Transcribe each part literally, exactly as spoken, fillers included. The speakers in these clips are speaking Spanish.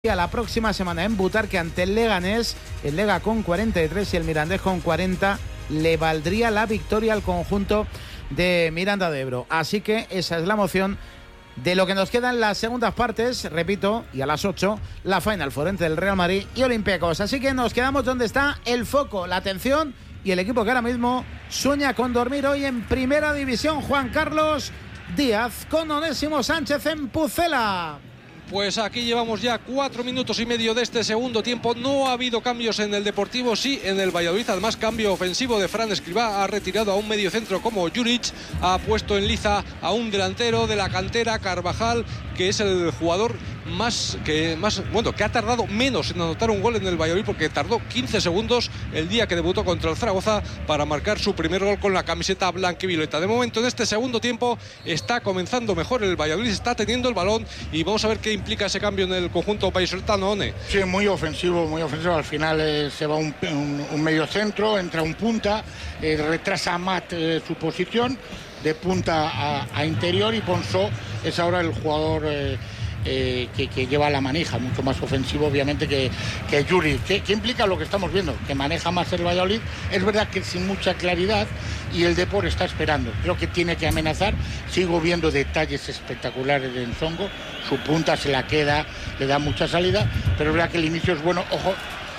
La próxima semana en Butarque ante el Leganés, el Lega con cuarenta y tres y el Mirandés con cuarenta, le valdría la victoria al conjunto de Miranda de Ebro. Así que esa es la moción de lo que nos queda en las segundas partes, repito, y a las ocho, la Final Four entre el Real Madrid y Olympiacos. Así que nos quedamos donde está el foco, la atención y el equipo que ahora mismo sueña con dormir hoy en Primera División. Juan Carlos Díaz con Onésimo Sánchez en Pucela. Pues aquí llevamos ya cuatro minutos y medio de este segundo tiempo. No ha habido cambios en el Deportivo, sí en el Valladolid. Además, cambio ofensivo de Fran Escribá. Ha retirado a un mediocentro como Juric. Ha puesto en liza a un delantero de la cantera, Carvajal, que es el jugador más que más bueno que ha tardado menos en anotar un gol en el Valladolid, porque tardó quince segundos el día que debutó contra el Zaragoza para marcar su primer gol con la camiseta blanquivioleta. De momento, en este segundo tiempo está comenzando mejor el Valladolid, está teniendo el balón y vamos a ver qué implica ese cambio en el conjunto vallisoletano, One. Sí, muy ofensivo, muy ofensivo. Al final eh, se va un, un, un medio centro, entra un punta, eh, retrasa a Matt eh, su posición de punta a, a interior, y Ponsó es ahora el jugador eh, eh, que, que lleva la manija, mucho más ofensivo obviamente que, que Yuri. ¿Qué, ¿Qué implica lo que estamos viendo? Que maneja más el Valladolid, es verdad que sin mucha claridad, y el Depor está esperando. Creo que tiene que amenazar. Sigo viendo detalles espectaculares de Nsongo, su punta se la queda, le da mucha salida, pero es verdad que el inicio es bueno. Ojo,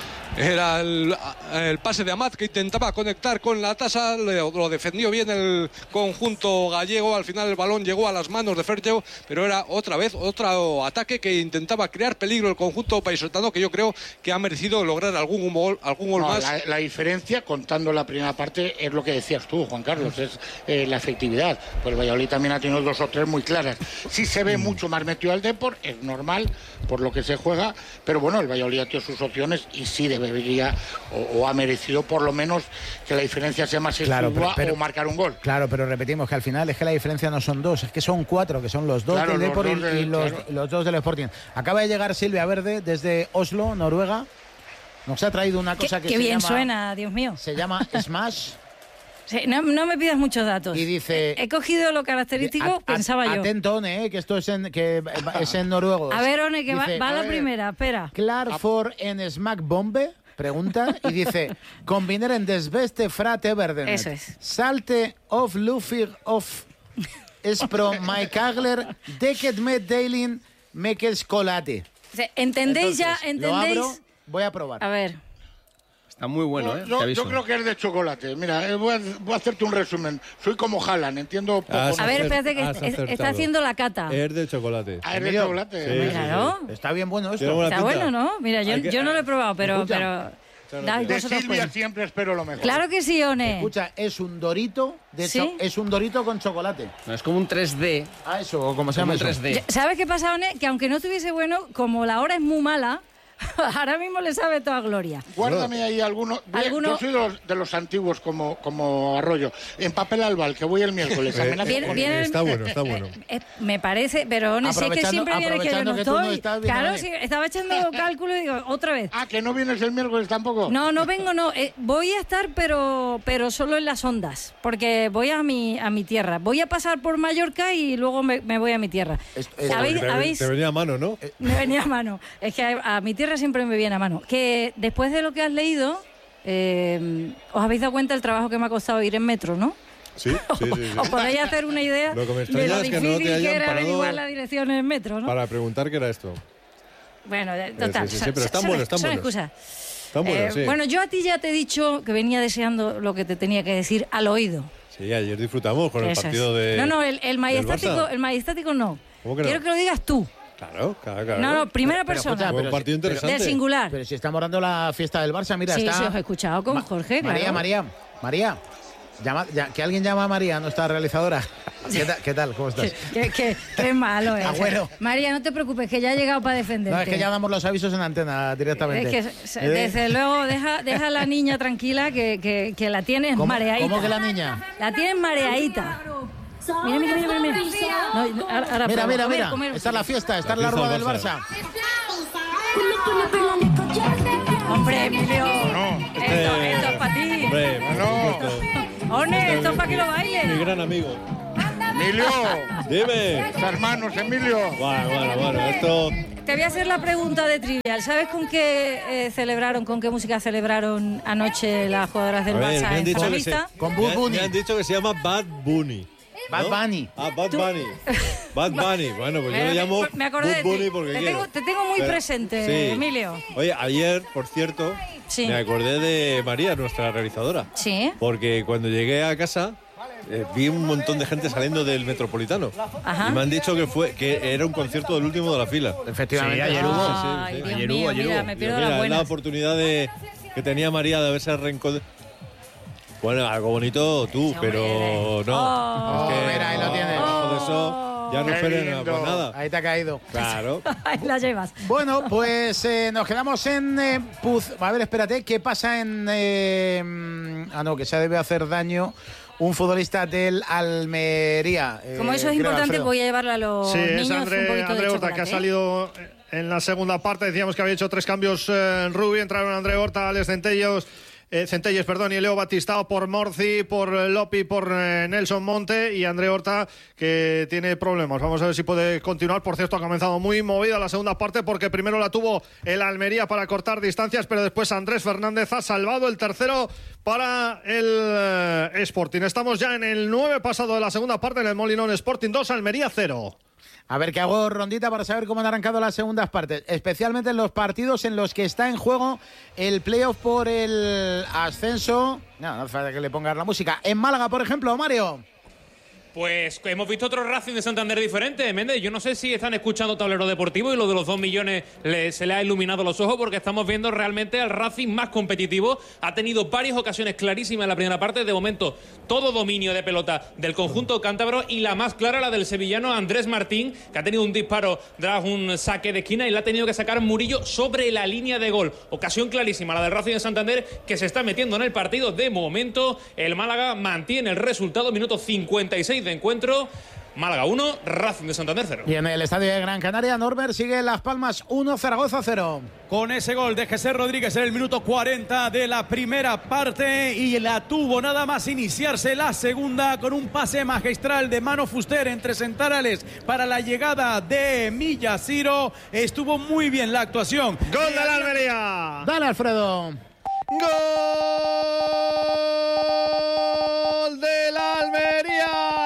era el, el pase de Amat, que intentaba conectar con la tasa, lo, lo defendió bien el conjunto gallego. Al final el balón llegó a las manos de Fergeo, pero era otra vez otro ataque que intentaba crear peligro el conjunto vallisoletano, que yo creo que ha merecido lograr algún gol, algún gol no, más. La, la diferencia, contando la primera parte, es lo que decías tú, Juan Carlos, es eh, la efectividad. Pues el Valladolid también ha tenido dos o tres muy claras. Sí se ve mm. mucho más metido al Depor, es normal por lo que se juega, pero bueno, el Valladolid ha tenido sus opciones y sí debe debería o, o ha merecido por lo menos que la diferencia sea más claro, exigua, pero, pero, o marcar un gol. Claro, pero repetimos que al final es que la diferencia no son dos, es que son cuatro, que son los dos claro, del Depor y, de, y los, claro. los dos del Sporting. Acaba de llegar Silvia Verde desde Oslo, Noruega. Nos ha traído una cosa qué, que qué se bien llama, suena, Dios mío. Se llama Smash. Sí, no, no me pidas muchos datos. Y dice, he, he cogido lo característico, a, a, pensaba yo. Atento, One, eh, que esto es en, que es en noruego. A ver, One, que dice, va, va la primera, espera. Klar for en Smack Bombe. Pregunta y dice: combineren des beste frate verden. Eso es. Salte of Lufig of Espro my Kagler Deket met Dailin Mekes Colate. ¿Entendéis ya? ¿Entendéis? Lo abro, voy a probar. A ver. Está muy bueno, ¿eh? Yo, yo creo que es de chocolate. Mira, eh, voy, a, voy a hacerte un resumen. Soy como Haaland, entiendo poco. A ver, espérate, que es, está haciendo la cata. Es de chocolate. Ah, es de chocolate. Sí, claro. sí, sí. Está bien bueno esto. Está bueno, ¿no? Mira, yo, que, yo no lo he probado, pero... pero da, de Silvia pueden. Siempre espero lo mejor. Claro que sí, One. Escucha, es un dorito de ¿Sí? cho- es un dorito con chocolate. No, es como un tres D. Ah, eso, o como se llama eso. tres D. ¿Sabes qué pasa, One? Que aunque no estuviese bueno, como la hora es muy mala... Ahora mismo le sabe toda gloria. Guárdame ahí alguno. ¿Alguno? Yo soy de los, de los antiguos como, como Arroyo. En papel albal, que voy el miércoles. Eh, bien, bien, está bueno, está bueno. Eh, eh, me parece, pero no sé, es que siempre vienes que yo no estoy. No claro, sí, estaba echando cálculo y digo, otra vez. Ah, que no vienes el miércoles tampoco. No, no vengo, no. Eh, voy a estar, pero pero solo en las ondas, porque voy a mi a mi tierra. Voy a pasar por Mallorca y luego me, me voy a mi tierra. Es, es, ¿Habéis, te, ¿habéis, te venía a mano, ¿no? Me venía a mano. Es que a, a mi tierra siempre me viene a mano. Que después de lo que has leído, eh, os habéis dado cuenta del trabajo que me ha costado ir en metro, ¿no? Sí, sí, sí. sí. Os podéis hacer una idea lo que me de lo es difícil que, no te que era parado averiguar la dirección en el metro, ¿no? Para preguntar qué era esto. Bueno, total. Sí, sí, sí, sí, pero están buenos, están son buenos. excusas. Están buenos, eh, sí. Bueno, yo a ti ya te he dicho que venía deseando lo que te tenía que decir al oído. Sí, ayer disfrutamos con Eso el partido es. de. No, no, el, el majestático, el majestático no. ¿Cómo que no? Quiero que lo digas tú. Claro, claro, claro. No, no, primera pero, persona. Pero, pero, un partido interesante. Del singular. Pero si estamos dando la fiesta del Barça, mira, sí, está... Sí, os he escuchado con Ma- Jorge, María, claro. María, María. Llama, ya, que alguien llama a María, nuestra realizadora. ¿Qué, ta, ¿Qué tal? ¿Cómo estás? Qué, qué, qué malo es. Agüero. María, no te preocupes, que ya ha llegado para defenderte. No, es que ya damos los avisos en antena directamente. Es que, ¿Eh? desde luego, deja, deja a la niña tranquila, que, que, que la tienes ¿Cómo, mareadita. ¿Cómo que la niña? La tienes mareadita. Mira, mira, mira, mira. No, ahora, ahora mira, mira, comer, mira. comer. Esta es la fiesta, esta es la rueda del Barça. Hombre, Emilio. No, esto, esto es para ti. Hombre, no. One, esto es para que lo bailes. Mi gran amigo. Emilio. Dime. Hermanos, Emilio. Bueno, bueno, bueno. Esto. te voy a hacer la pregunta de trivial. ¿Sabes con qué eh, celebraron, con qué música celebraron anoche las jugadoras del Barça en Zaragoza? Con Bad Bunny. Me han dicho que se llama Bad Bunny. Bad Bunny. Ah, Bad Bunny. Bad Bunny. Bueno, pues yo lo llamo me acordé Bad Bunny de porque te quiero. tengo, te tengo muy Pero, presente, sí. Emilio. Oye, ayer, por cierto, sí. me acordé de María, nuestra realizadora. Sí. Porque cuando llegué a casa eh, vi un montón de gente saliendo del Metropolitano. Ajá. Y me han dicho que fue que era un concierto del último de la fila. Efectivamente. Sí, ayer hubo. Ay, Sí, sí, sí. Dios Ayer mío, hubo, ayer mira, hubo. me pierdo Mira, las es la buenas. oportunidad de, que tenía María de haberse reencontrado. Bueno, algo bonito tú, Sí, pero hombre. no. Oh. Es que, Mira, ahí lo tienes. debajo de eso ya no Qué esperen lindo. pues nada. Ahí te ha caído. Claro. Ahí la llevas. Bueno, pues eh, nos quedamos en eh, Puz. A ver, espérate, ¿qué pasa en...? Eh, ah, no, que se debe hacer daño un futbolista del Almería. Eh, Como eso es creo, importante, Alfredo. voy a llevarle a los Sí, niños es un André, poquito André de Horta, que ha chocolate, ¿eh? salido en la segunda parte. Decíamos que había hecho tres cambios eh, en Rubi. Entraron André Horta, Alex Centellos, eh, Centelles, perdón, y Leo Batistao por Morci, por eh, Lopi, por eh, Nelson Monte y André Horta, que tiene problemas. Vamos a ver si puede continuar. Por cierto, ha comenzado muy movida la segunda parte porque primero la tuvo el Almería para cortar distancias, pero después Andrés Fernández ha salvado el tercero para el eh, Sporting. Estamos ya en el nueve pasado de la segunda parte en el Molinón. Sporting dos, Almería cero. A ver, que hago rondita para saber cómo han arrancado las segundas partes, especialmente en los partidos en los que está en juego el playoff por el ascenso. No, no hace falta que le pongas la música. En Málaga, por ejemplo, Mario. Pues hemos visto otro Racing de Santander diferente, Méndez. Yo no sé si están escuchando Tablero Deportivo y lo de los dos millones le, se le ha iluminado los ojos, porque estamos viendo realmente al Racing más competitivo. Ha tenido varias ocasiones clarísimas en la primera parte. De momento, todo dominio de pelota del conjunto cántabro, y la más clara la del sevillano Andrés Martín, que ha tenido un disparo tras un saque de esquina y la ha tenido que sacar Murillo sobre la línea de gol. Ocasión clarísima la del Racing de Santander, que se está metiendo en el partido. De momento, el Málaga mantiene el resultado. Minuto cincuenta y seis de encuentro. Málaga uno, Racing de Santander cero. Y en el estadio de Gran Canaria, Norbert sigue Las Palmas uno, Zaragoza cero. Con ese gol de Jesús Rodríguez en el minuto cuarenta de la primera parte, y la tuvo nada más iniciarse la segunda con un pase magistral de Mano Fuster entre centrales para la llegada de Millasiro. Estuvo muy bien la actuación. Gol de la Almería. Dale, Alfredo. Gol de la Almería.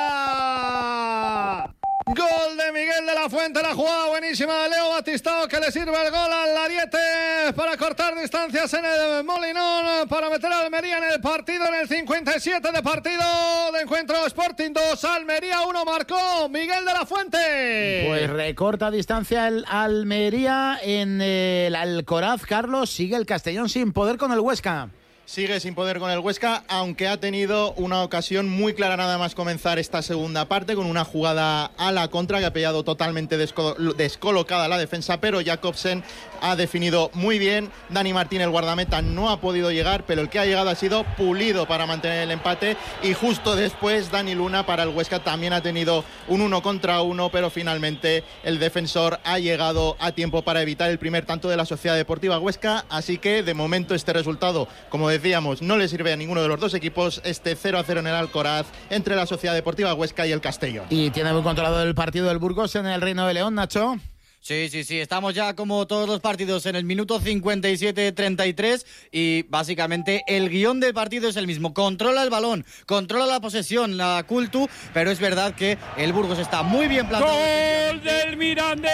Gol de Miguel de la Fuente, la jugada buenísima de Leo Batistao, que le sirve el gol al Ariete para cortar distancias en el Molinón, para meter a Almería en el partido, en el cincuenta y siete de partido de encuentro. Sporting dos, Almería uno, marcó Miguel de la Fuente. Pues recorta distancia el Almería en el Alcoraz. Carlos, sigue el Castellón sin poder con el Huesca. Sigue sin poder con el Huesca, aunque ha tenido una ocasión muy clara nada más comenzar esta segunda parte, con una jugada a la contra que ha pillado totalmente desco- descolocada la defensa, pero Jakobsen ha definido muy bien. Dani Martín, el guardameta, no ha podido llegar, pero el que ha llegado ha sido Pulido para mantener el empate, y justo después Dani Luna para el Huesca también ha tenido un uno contra uno, pero finalmente el defensor ha llegado a tiempo para evitar el primer tanto de la Sociedad Deportiva Huesca. Así que de momento este resultado, como decíamos, no le sirve a ninguno de los dos equipos, este cero a cero en el Alcoraz entre la Sociedad Deportiva Huesca y el Castellón. Y tiene muy controlado el partido del Burgos en el Reino de León, Nacho. Sí, sí, sí, estamos ya como todos los partidos en el minuto cincuenta y siete treinta y tres, y básicamente el guión del partido es el mismo. Controla el balón, controla la posesión, la Cultu, pero es verdad que el Burgos está muy bien plantado. ¡Gol del Mirandés!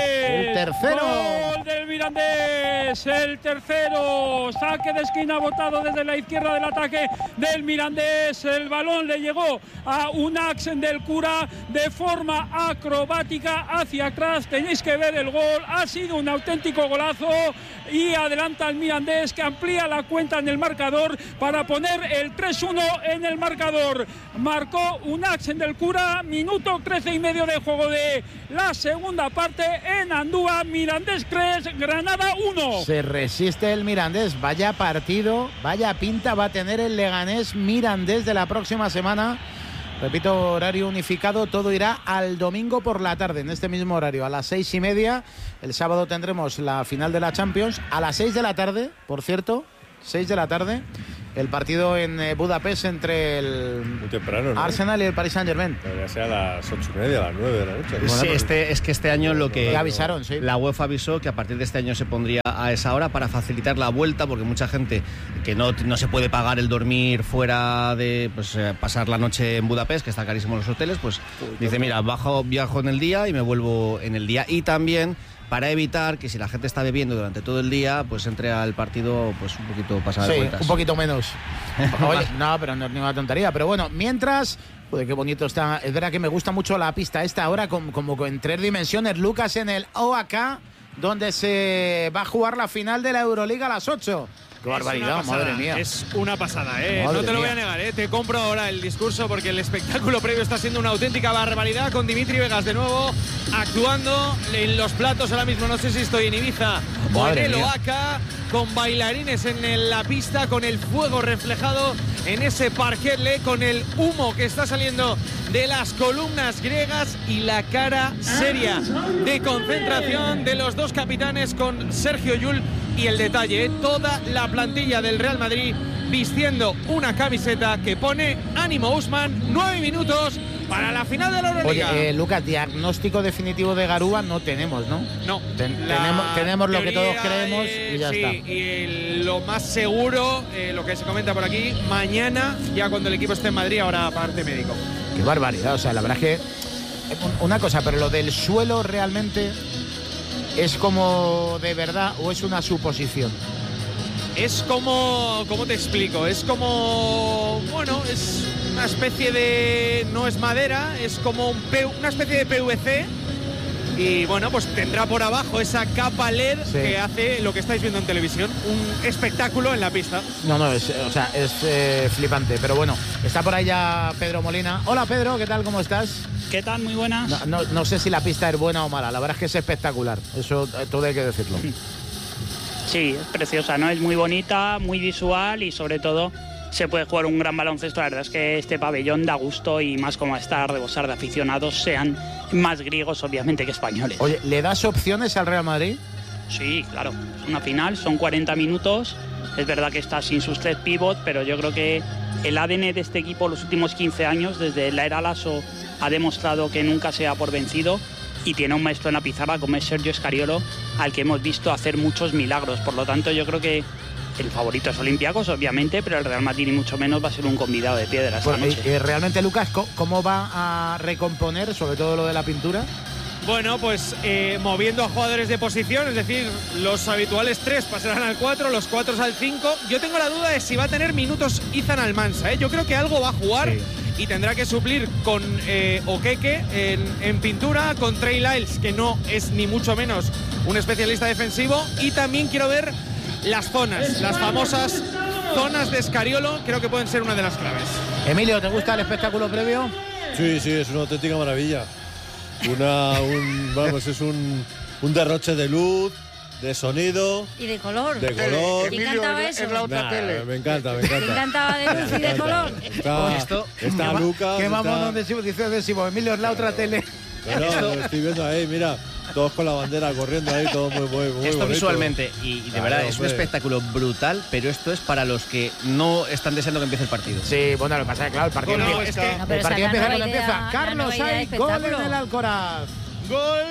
El tercero. ¡Gol del Mirandés! El tercero. Saque de esquina botado desde la izquierda del ataque del Mirandés. El balón le llegó a un Axen del Cura de forma acrobática hacia atrás. Tenéis que ver el gol, ha sido un auténtico golazo, y adelanta al Mirandés, que amplía la cuenta en el marcador para poner el tres uno en el marcador. Marcó un Axen del Cura, minuto trece y medio de juego de la segunda parte en Andúa. Mirandés tres, Granada uno. Se resiste el Mirandés, vaya partido, vaya pinta va a tener el Leganés Mirandés de la próxima semana. Repito, horario unificado, todo irá al domingo por la tarde, en este mismo horario, a las seis y media. El sábado tendremos la final de la Champions, a las seis de la tarde, por cierto, seis de la tarde. el partido en eh, Budapest entre el Muy temprano, ¿no? Arsenal y el Paris Saint-Germain. Ya sea a las ocho y media, a las nueve de la noche. Sí, este, es que este año lo que... Ya avisaron, sí. La UEFA avisó que a partir de este año se pondría a esa hora para facilitar la vuelta, porque mucha gente que no, no se puede pagar el dormir fuera de pues, eh, pasar la noche en Budapest, que está carísimo en los hoteles, pues dice, mira, bajo, viajo en el día y me vuelvo en el día. Y también para evitar que si la gente está bebiendo durante todo el día, pues entre al partido pues un poquito pasada de Sí, vueltas. un poquito menos. Oye, no, pero no es ninguna tontería. Pero bueno, mientras, joder, qué bonito está. Es verdad que me gusta mucho la pista esta ahora, como, como en tres dimensiones. Lucas en el O A K, donde se va a jugar la final de la Euroliga a las ocho. Qué barbaridad, madre mía. Es una pasada, ¿eh? Madre no te lo voy a mía. negar, ¿eh? Te compro ahora el discurso porque el espectáculo previo está siendo una auténtica barbaridad, con Dimitri Vegas de nuevo actuando en los platos. Ahora mismo no sé si estoy en Ibiza o en Madre el mía. O A K, con bailarines en el- la pista, con el fuego reflejado en ese parquet, ¿eh? Con el humo que está saliendo de las columnas griegas y la cara seria de concentración de los dos capitanes, con Sergio Llull. Y el detalle, ¿eh? Toda la plantilla del Real Madrid vistiendo una camiseta que pone ánimo Usman, nueve minutos para la final de la Euroliga. Oye, eh, Lucas, diagnóstico definitivo de Garúa no tenemos, ¿no? No. Ten- La tenemos, tenemos lo que todos teoría, creemos eh, y ya sí, está. Y el- lo más seguro, eh, lo que se comenta por aquí, mañana, ya cuando el equipo esté en Madrid, ahora parte médico. Qué barbaridad, o sea, la verdad es que una cosa, pero lo del suelo realmente es como de verdad o es una suposición. Es como, ¿cómo te explico? Es como, bueno, es una especie de, no es madera, es como un P- una especie de P V C. Y bueno, pues tendrá por abajo esa capa L E D Sí. que hace lo que estáis viendo en televisión, un espectáculo en la pista. No, no, es, o sea, es eh, flipante, pero bueno, está por ahí ya Pedro Molina. Hola Pedro, ¿qué tal? ¿Cómo estás? ¿Qué tal? Muy buenas. No, no, no sé si la pista es buena o mala, la verdad es que es espectacular, eso eh, todo hay que decirlo. Sí, es preciosa, ¿no? Es muy bonita, muy visual y sobre todo se puede jugar un gran baloncesto. La verdad es que este pabellón da gusto y más como está a rebosar de aficionados, sean más griegos obviamente que españoles. Oye, ¿le das opciones al Real Madrid? Sí, claro. Es una final, son cuarenta minutos. Es verdad que está sin sus tres pivot, pero yo creo que el A D N de este equipo los últimos quince años, desde la era Lasso, ha demostrado que nunca se da por vencido y tiene un maestro en la pizarra como es Sergio Scariolo, al que hemos visto hacer muchos milagros. Por lo tanto, yo creo que el favorito es Olympiacos, obviamente, pero el Real Madrid ni mucho menos va a ser un convidado de piedra esta Bueno, noche. y, y realmente, Lucas, ¿cómo, ¿cómo va a recomponer, sobre todo lo de la pintura? Bueno, pues eh, moviendo a jugadores de posición, es decir, los habituales tres pasarán al cuatro, los cuatro al cinco. Yo tengo la duda de si va a tener minutos Izan Almansa, ¿eh? Yo creo que algo va a jugar y tendrá que suplir con eh, Okeke en, en pintura, con Trey Lyles, que no es ni mucho menos un especialista defensivo, y también quiero ver las zonas, las famosas zonas de Scariolo, creo que pueden ser una de las claves. Emilio, ¿te gusta el espectáculo previo? Sí, sí, es una auténtica maravilla. Una, un, vamos, es un, un derroche de luz, de sonido, Y de color. de color. ¿Te encantaba eso? Nah, me encanta, me ¿Te encanta. encantaba de luz y de color? Está, Esto- está Qué Lucas. Qué está- mamón de Simo, dice de Simo. Emilio, es la otra tele. No, no, lo estoy viendo ahí, mira, todos con la bandera corriendo ahí, todo muy, muy, muy Esto bonito. visualmente, y, y de Claro, verdad es un hombre. espectáculo brutal, pero esto es para los que no están deseando que empiece el partido. Sí, bueno, lo que pasa es que, claro, el partido No, empieza, es que- el No, pero partido esa es empieza la cuando nueva empieza. idea- la Carlos, nueva idea de hay gol en espectáculo. el Alcoraz. ¡Gol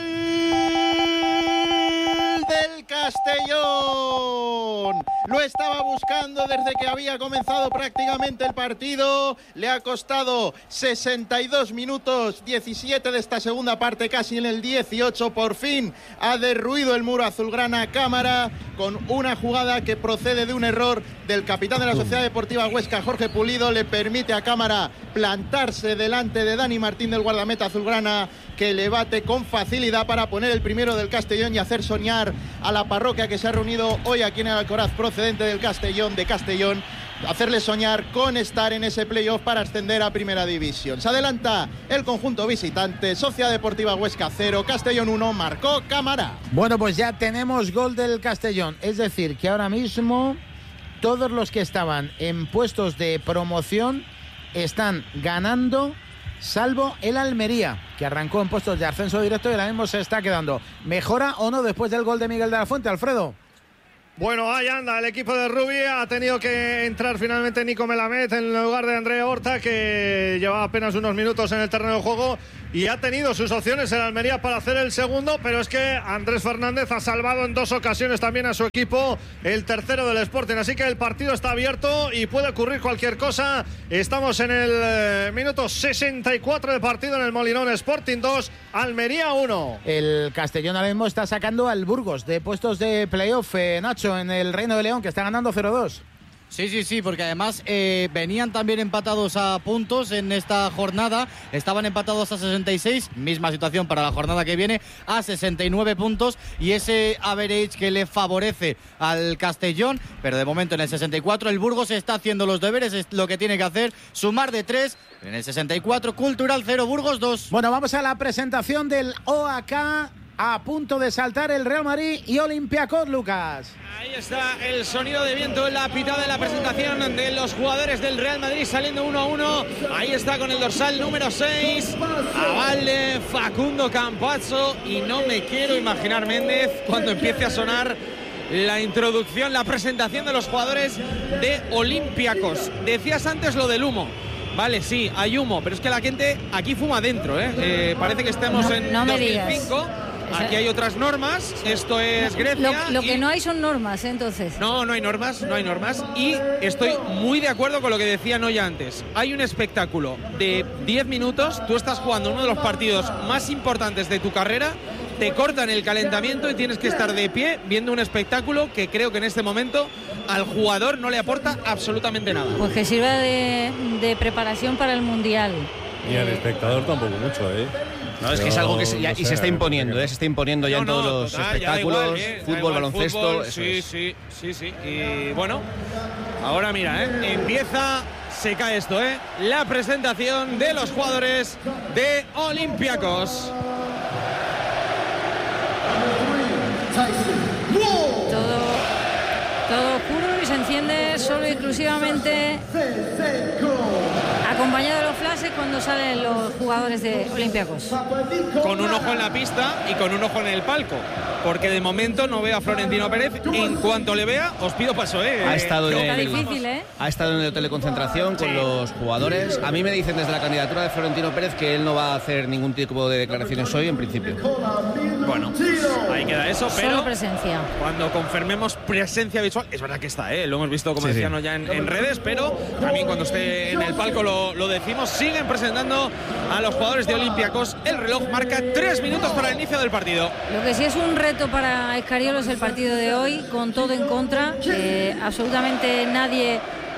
del Castellón! Lo estaba buscando desde que había comenzado prácticamente el partido. Le ha costado sesenta y dos minutos, diecisiete de esta segunda parte, casi en el dieciocho. Por fin ha derruido el muro azulgrana Cámara con una jugada que procede de un error del capitán de la Sociedad Deportiva Huesca, Jorge Pulido. Le permite a Cámara plantarse delante de Dani Martín, del guardameta azulgrana, que le bate con facilidad para poner el primero del Castellón y hacer soñar a la parroquia que se ha reunido hoy aquí en el Alcoraz, procedente del Castellón, de Castellón, hacerle soñar con estar en ese playoff para ascender a Primera División. Se adelanta el conjunto visitante, Sociedad Deportiva Huesca cero, Castellón uno, marcó Cámara. Bueno, pues ya tenemos gol del Castellón. Es decir, que ahora mismo todos los que estaban en puestos de promoción están ganando, salvo el Almería, que arrancó en puestos de ascenso directo y ahora mismo se está quedando. ¿Mejora o no después del gol de Miguel de la Fuente, Alfredo? Bueno, ahí anda el equipo de Rubí. Ha tenido que entrar finalmente Nico Melamed en lugar de André Horta, que llevaba apenas unos minutos en el terreno de juego, y ha tenido sus opciones en Almería para hacer el segundo, pero es que Andrés Fernández ha salvado en dos ocasiones también a su equipo, el tercero del Sporting. Así que el partido está abierto y puede ocurrir cualquier cosa. Estamos en el eh, minuto sesenta y cuatro de partido en el Molinón. Sporting dos, Almería uno. El Castellón ahora mismo está sacando al Burgos de puestos de playoff, eh, Nacho, en el Reino de León, que está ganando cero dos. Sí, sí, sí, porque además eh, venían también empatados a puntos en esta jornada, estaban empatados a sesenta y seis, misma situación para la jornada que viene, a sesenta y nueve puntos, y ese average que le favorece al Castellón, pero de momento en el sesenta y cuatro el Burgos está haciendo los deberes, es lo que tiene que hacer, sumar de tres, en el sesenta y cuatro, Cultural cero, Burgos dos. Bueno, vamos a la presentación del O A K. A punto de saltar el Real Madrid y Olympiacos, Lucas. Ahí está el sonido de viento en la pitada de la presentación de los jugadores del Real Madrid saliendo uno a uno. Ahí está con el dorsal número seis, Avalde, Facundo Campazzo, y no me quiero imaginar, Méndez, cuando empiece a sonar la introducción, la presentación de los jugadores de Olympiacos. Decías antes lo del humo. Vale, sí, hay humo, pero es que la gente aquí fuma dentro, ¿eh? eh parece que estemos no, en no dos mil cinco. Aquí hay otras normas, esto es Grecia. Lo, lo que y... no hay son normas, ¿eh? Entonces. No, no hay normas, no hay normas. Y estoy muy de acuerdo con lo que decía Noya antes. Hay un espectáculo de diez minutos, tú estás jugando uno de los partidos más importantes de tu carrera, te cortan el calentamiento y tienes que estar de pie viendo un espectáculo que creo que en este momento al jugador no le aporta absolutamente nada. Pues que sirva de, de preparación para el Mundial. Y al espectador tampoco mucho, ¿eh? No, es que es algo que se, ya, y se está imponiendo, ¿eh? Se está imponiendo ya no, en todos no, los total, espectáculos, igual, eh, fútbol, igual, baloncesto. Fútbol, eso sí, es. sí, sí, sí. Y bueno, ahora mira, ¿eh? Empieza, se cae esto, ¿eh? La presentación de los jugadores de Olympiacos. Todo, todo oscuro y se enciende solo y exclusivamente acompañado de los flashes cuando salen los jugadores de Olympiacos. Con un ojo en la pista y con un ojo en el palco, porque de momento no veo a Florentino Pérez. En cuanto le vea, os pido paso, ¿eh? Ha estado, en Está el, difícil, ¿eh? ha estado en el hotel de concentración con sí. los jugadores. A mí me dicen desde la candidatura de Florentino Pérez que él no va a hacer ningún tipo de declaraciones hoy, en principio. Bueno, ahí queda eso, pero solo presencia. Cuando confirmemos presencia visual, es verdad que está, ¿eh? Lo hemos visto, como sí, decían sí. ya en, en redes, pero también cuando esté en el palco lo, lo decimos. Siguen presentando a los jugadores de Olympiacos. El reloj marca tres minutos para el inicio del partido. Lo que sí es un reto para Escariolo es el partido de hoy, con todo en contra. Eh, absolutamente nadie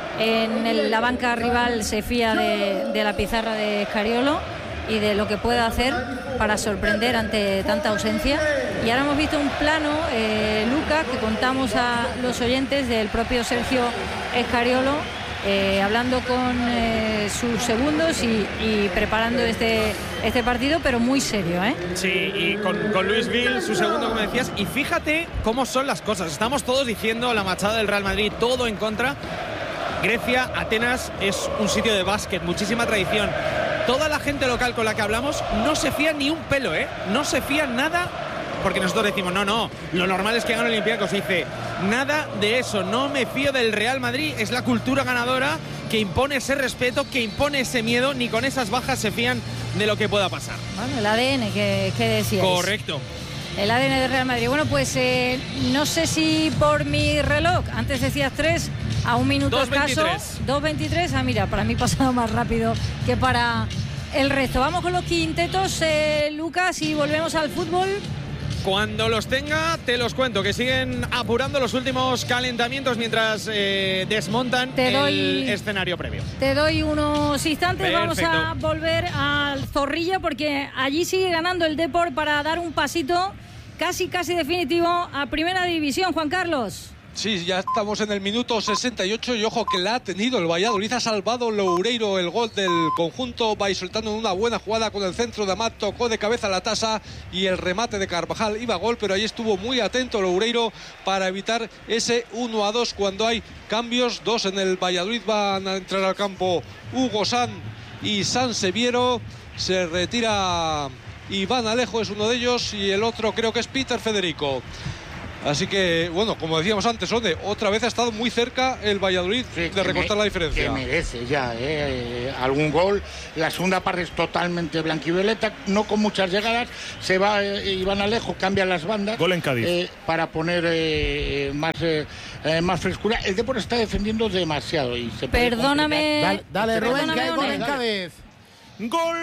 en el, la banca rival se fía de, de la pizarra de Escariolo y de lo que pueda hacer para sorprender ante tanta ausencia. Y ahora hemos visto un plano, eh, Lucas, que contamos a los oyentes del propio Sergio Escariolo, eh, hablando con eh, sus segundos y, y preparando este, este partido, pero muy serio, ¿eh? Sí, y con, con Luis Vil, su segundo, como decías. Y fíjate cómo son las cosas. Estamos todos diciendo la machada del Real Madrid, todo en contra. Grecia, Atenas, es un sitio de básquet, muchísima tradición. Toda la gente local con la que hablamos no se fía ni un pelo, ¿eh? No se fía nada, porque nosotros decimos, no, no, lo normal es que gane Olympiacos. Dice, nada de eso, no me fío del Real Madrid, es la cultura ganadora que impone ese respeto, que impone ese miedo, ni con esas bajas se fían de lo que pueda pasar. Bueno, el A D N que, que decías. Correcto. El A D N del Real Madrid. Bueno, pues eh, no sé si por mi reloj, antes decías tres, a un minuto escaso, dos veintitrés. Ah, mira, para mí pasado más rápido que para el resto. Vamos con los quintetos, eh, Lucas, y volvemos al fútbol. Cuando los tenga, te los cuento, que siguen apurando los últimos calentamientos mientras eh, desmontan te doy, el escenario previo. Te doy unos instantes. Perfecto. Vamos a volver al Zorrilla, porque allí sigue ganando el Depor para dar un pasito casi, casi definitivo a Primera División. Juan Carlos. Sí, ya estamos en el minuto sesenta y ocho y ojo que la ha tenido el Valladolid. Ha salvado Loureiro el gol del conjunto. Va soltando en una buena jugada con el centro de Amat. Tocó de cabeza la tasa y el remate de Carvajal iba a gol, pero ahí estuvo muy atento Loureiro para evitar ese uno a dos cuando hay cambios. Dos en el Valladolid. Van a entrar al campo Hugo San y San Seviero. Se retira Iván Alejo, es uno de ellos, y el otro creo que es Peter Federico. Así que, bueno, como decíamos antes, Onde, otra vez ha estado muy cerca el Valladolid sí, de recortar me, la diferencia. Que merece ya eh, algún gol. La segunda parte es totalmente blanquivioleta, no con muchas llegadas. Se va eh, Iván Alejo, cambia las bandas. Gol en Cádiz. Eh, para poner eh, más, eh, más frescura. El Depor está defendiendo demasiado. Y se Perdóname. Dale, dale Rubén, que hay gol en Cádiz. Gol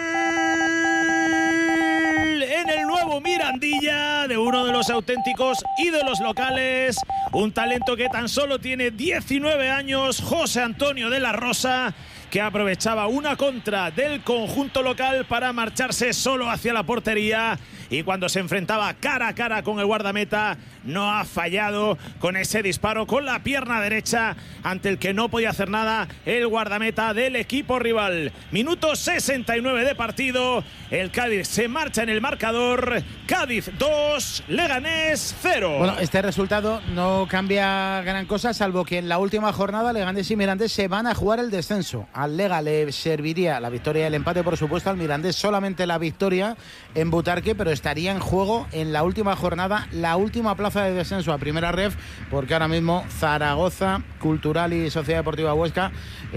en el nuevo Mirandilla de uno de los auténticos ídolos locales, un talento que tan solo tiene diecinueve años, José Antonio de la Rosa, que aprovechaba una contra del conjunto local para marcharse solo hacia la portería, y cuando se enfrentaba cara a cara con el guardameta no ha fallado con ese disparo con la pierna derecha ante el que no podía hacer nada el guardameta del equipo rival. Minuto sesenta y nueve de partido, el Cádiz se marcha en el marcador. Cádiz dos, Leganés cero. Bueno, este resultado no cambia gran cosa, salvo que en la última jornada Leganés y Mirandés se van a jugar el descenso. Al Lega le serviría la victoria y el empate, por supuesto, al Mirandés solamente la victoria en Butarque, pero estaría en juego en la última jornada la última plaza de descenso a primera ref, porque ahora mismo Zaragoza, Cultural y Sociedad Deportiva Huesca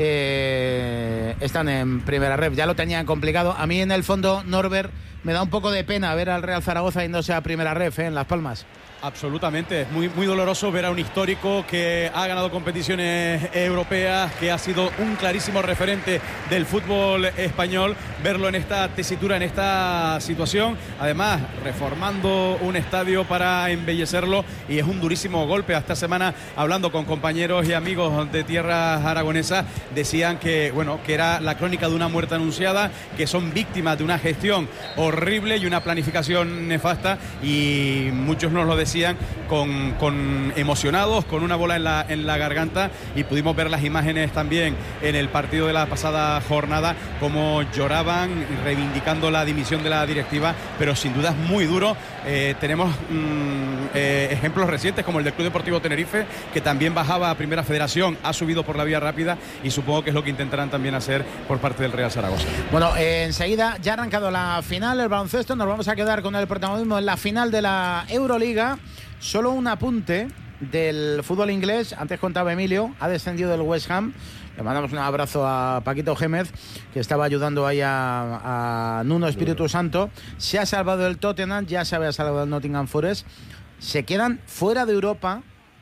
eh, están en primera ref. Ya lo tenían complicado. A mí en el fondo, Norbert, me da un poco de pena ver al Real Zaragoza yéndose a primera ref eh, en Las Palmas. Absolutamente, es muy, muy doloroso ver a un histórico que ha ganado competiciones europeas, que ha sido un clarísimo referente del fútbol español, verlo en esta tesitura, en esta situación, además reformando un estadio para embellecerlo, y es un durísimo golpe. Esta semana, hablando con compañeros y amigos de tierras aragonesas, decían que, bueno, que era la crónica de una muerte anunciada, que son víctimas de una gestión horrible y una planificación nefasta, y muchos nos lo decían Con, con emocionados, con una bola en la, en la garganta, y pudimos ver las imágenes también en el partido de la pasada jornada, como lloraban reivindicando la dimisión de la directiva, pero sin duda es muy duro. Eh, tenemos mm, eh, ejemplos recientes como el del Club Deportivo Tenerife, que también bajaba a Primera Federación, ha subido por la vía rápida, y supongo que es lo que intentarán también hacer por parte del Real Zaragoza. Bueno, eh, enseguida ya ha arrancado la final, el baloncesto, nos vamos a quedar con el protagonismo en la final de la Euroliga. Solo un apunte del fútbol inglés. Antes contaba Emilio, ha descendido del West Ham. Le mandamos un abrazo a Paquito Gémez, que estaba ayudando ahí a, a Nuno Espíritu Santo. Se ha salvado el Tottenham, ya se había salvado el Nottingham Forest. Se quedan fuera de Europa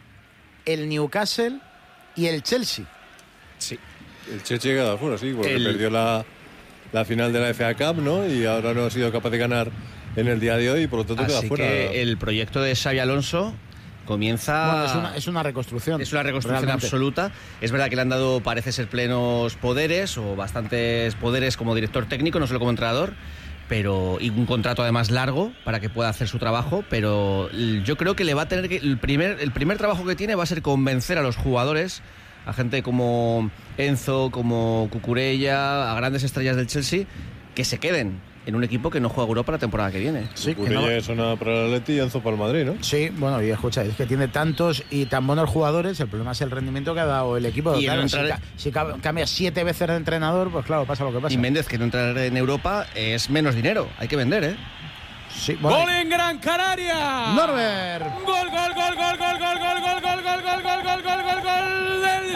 el Newcastle y el Chelsea. Sí, el Chelsea ha quedado fuera, sí, porque El- perdió la, la final de la F A Cup, ¿no? Y ahora no ha sido capaz de ganar en el día de hoy, y por lo tanto queda Así fuera. que el proyecto de Xabi Alonso comienza... Bueno, es una, es una reconstrucción. Es una reconstrucción realmente. absoluta. Es verdad que le han dado, parece ser, plenos poderes, o bastantes poderes como director técnico, no solo como entrenador, pero y un contrato además largo para que pueda hacer su trabajo, pero yo creo que le va a tener que... El primer, el primer trabajo que tiene va a ser convencer a los jugadores, a gente como Enzo, como Cucurella, a grandes estrellas del Chelsea, que se queden en un equipo que no juega Europa la temporada que viene. Sí, que Curella no- es una para el Atleti y Enzo para el Madrid, ¿no? Sí, bueno, y escucha, es que tiene tantos y tan buenos jugadores, el problema es el rendimiento que ha dado el equipo. Y Claro, el si, entrar- ca- si ca- cambia siete veces de entrenador, pues claro, pasa lo que pasa. Y Méndez, que no entrar en Europa es menos dinero, hay que vender, ¿eh? Sí, Gol en Gran Canaria. Norbert. Gol, gol, gol, gol, gol, gol, gol, gol, gol, gol, gol, gol, gol, gol, gol, gol del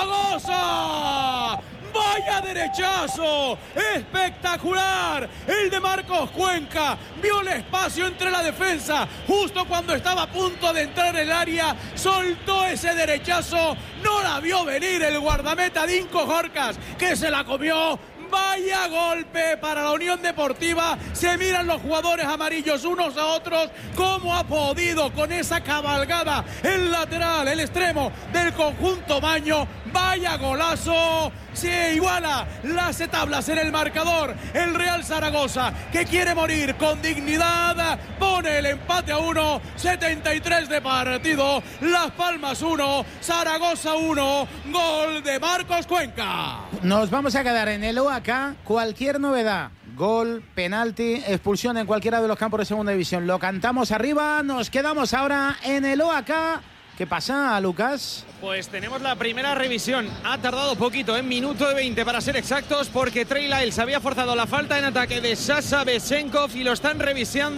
Zaragoza. ¡Vaya derechazo! ¡Espectacular! El de Marcos Cuenca vio el espacio entre la defensa. Justo cuando estaba a punto de entrar en el área, soltó ese derechazo. No la vio venir el guardameta Dinko Jorcas, que se la comió. Vaya golpe para la Unión Deportiva. Se miran los jugadores amarillos unos a otros. ¿Cómo ha podido con esa cabalgada el lateral, el extremo del conjunto Maño? Vaya golazo. Se iguala las tablas en el marcador. El Real Zaragoza, que quiere morir con dignidad, pone el empate a uno. setenta y tres de partido. Las Palmas uno, Zaragoza uno. Gol de Marcos Cuenca. Nos vamos a quedar en el O A K. Cualquier novedad, gol, penalti, expulsión en cualquiera de los campos de segunda división, lo cantamos arriba. Nos quedamos ahora en el O A K. ¿Qué pasa, Lucas? Pues tenemos la primera revisión. Ha tardado poquito, en minuto de veinte para ser exactos, porque Trey Lyles había forzado la falta en ataque de Sasha Besenkov y lo están revisando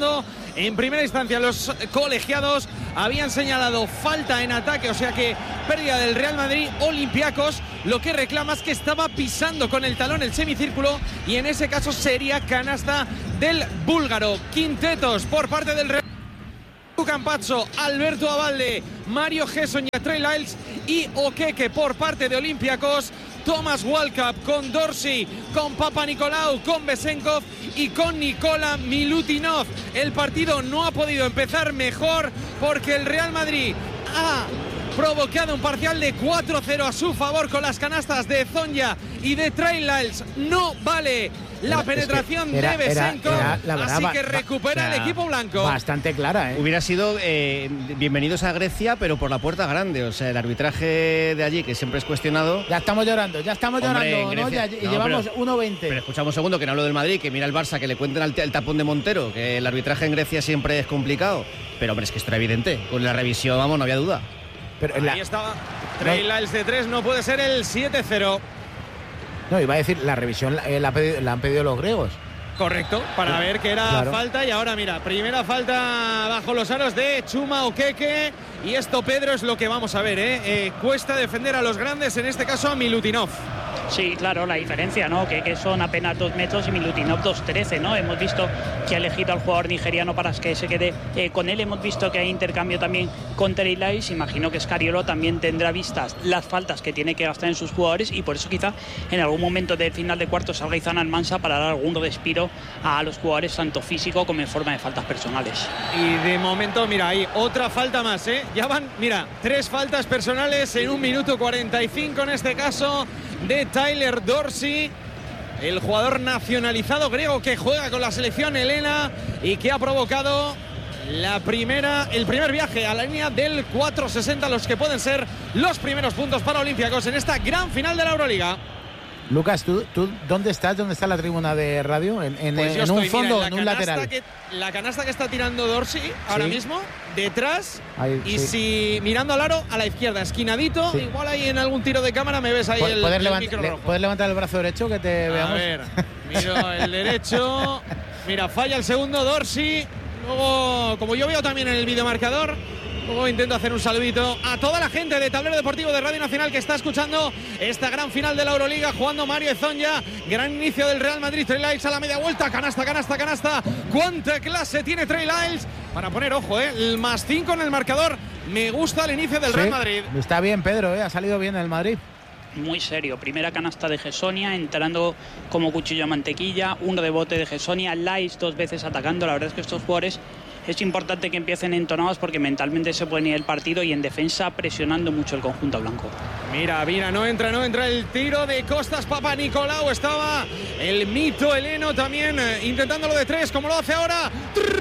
En primera instancia los colegiados habían señalado falta en ataque, o sea que pérdida del Real Madrid. Olympiacos lo que reclama es que estaba pisando con el talón el semicírculo y en ese caso sería canasta del búlgaro. Quintetos por parte del Real Campazzo, Alberto Abalde, Mario Gesson y Trey Lyles y Okeke por parte de Olympiacos. Thomas Walkup con Dorsey, con Papa Nicolau, con Besenkov y con Nikola Milutinov. El partido no ha podido empezar mejor porque el Real Madrid ha provocado un parcial de cuatro cero a su favor con las canastas de Zonja y de Trey Lyles. No vale la Era, penetración es que era, de Besenkov, era, era, verdad, así va, que recupera va, o sea, el equipo blanco. Bastante clara, ¿eh? Hubiera sido eh, bienvenidos a Grecia, pero por la puerta grande. O sea, el arbitraje de allí, que siempre es cuestionado. Ya estamos llorando, ya estamos Hombre, llorando, ¿no? Grecia, Ya, y no, llevamos pero, uno veinte. Pero escuchamos un segundo, que no hablo del Madrid, que mira el Barça, que le cuenten al, el tapón de Montero, que el arbitraje en Grecia siempre es complicado. Pero, hombre, es que esto era evidente. Con la revisión, vamos, no había duda. Pero Ahí la... estaba Trey Lyles de tres, no puede ser el siete cero. No, iba a decir, la revisión la, la, la han pedido los griegos. Correcto, para sí, ver que era claro. falta. Y ahora mira, primera falta bajo los aros de Chuma Okeke. Y esto, Pedro, es lo que vamos a ver, ¿eh? Eh, cuesta defender a los grandes, en este caso a Milutinov. Sí, claro, la diferencia, ¿no? Que, que son apenas dos metros y Milutinov dos trece, ¿no? Hemos visto que ha elegido al jugador nigeriano para que se quede eh, con él. Hemos visto que hay intercambio también con Trey Lyles. Imagino que Scariolo también tendrá vistas las faltas que tiene que gastar en sus jugadores y por eso quizá en algún momento del final de cuarto salga Izan Almansa para dar algún respiro a los jugadores, tanto físico como en forma de faltas personales. Y de momento, mira, hay otra falta más, ¿eh? Ya van, mira, tres faltas personales en un minuto cuarenta y cinco en este caso de Tyler Dorsey, el jugador nacionalizado griego que juega con la selección helena y que ha provocado la primera, el primer viaje a la línea del cuatro sesenta, los que pueden ser los primeros puntos para Olympiacos en esta gran final de la Euroliga. Lucas, ¿tú, tú dónde estás? ¿Dónde está la tribuna de radio? ¿En, en, Pues en estoy, un fondo o mira, en un lateral? Que, la canasta que está tirando Dorsey ahora sí. mismo, detrás, ahí, y sí. si mirando al aro, a la izquierda, esquinadito, sí. Igual ahí en algún tiro de cámara me ves ahí el, ¿Puedes, el levant micro rojo. ¿Puedes levantar el brazo derecho que te a veamos? A ver, miro el derecho, mira, falla el segundo Dorsey, luego, como yo veo también en el videomarcador, luego intento hacer un saludito a toda la gente de Tablero Deportivo de Radio Nacional que está escuchando esta gran final de la Euroliga, jugando Mario Zonja. Gran inicio del Real Madrid. Trey Lyles a la media vuelta, canasta, canasta, canasta. ¿Cuánta clase tiene Trey Lyles? Para poner, ojo, ¿eh? El más cinco en el marcador. Me gusta el inicio del sí, Real Madrid. Está bien, Pedro, ¿eh? Ha salido bien el Madrid. Muy serio, primera canasta de Gessonia, entrando como cuchillo a mantequilla, un rebote de Gessonia, Lyles dos veces atacando. La verdad es que estos jugadores es importante que empiecen entonados porque mentalmente se pueden ir el partido y en defensa presionando mucho el conjunto blanco. Mira, mira, no entra, no entra el tiro de Costas Papa Nicolau. Estaba el mito heleno también eh, intentándolo de tres, como lo hace ahora.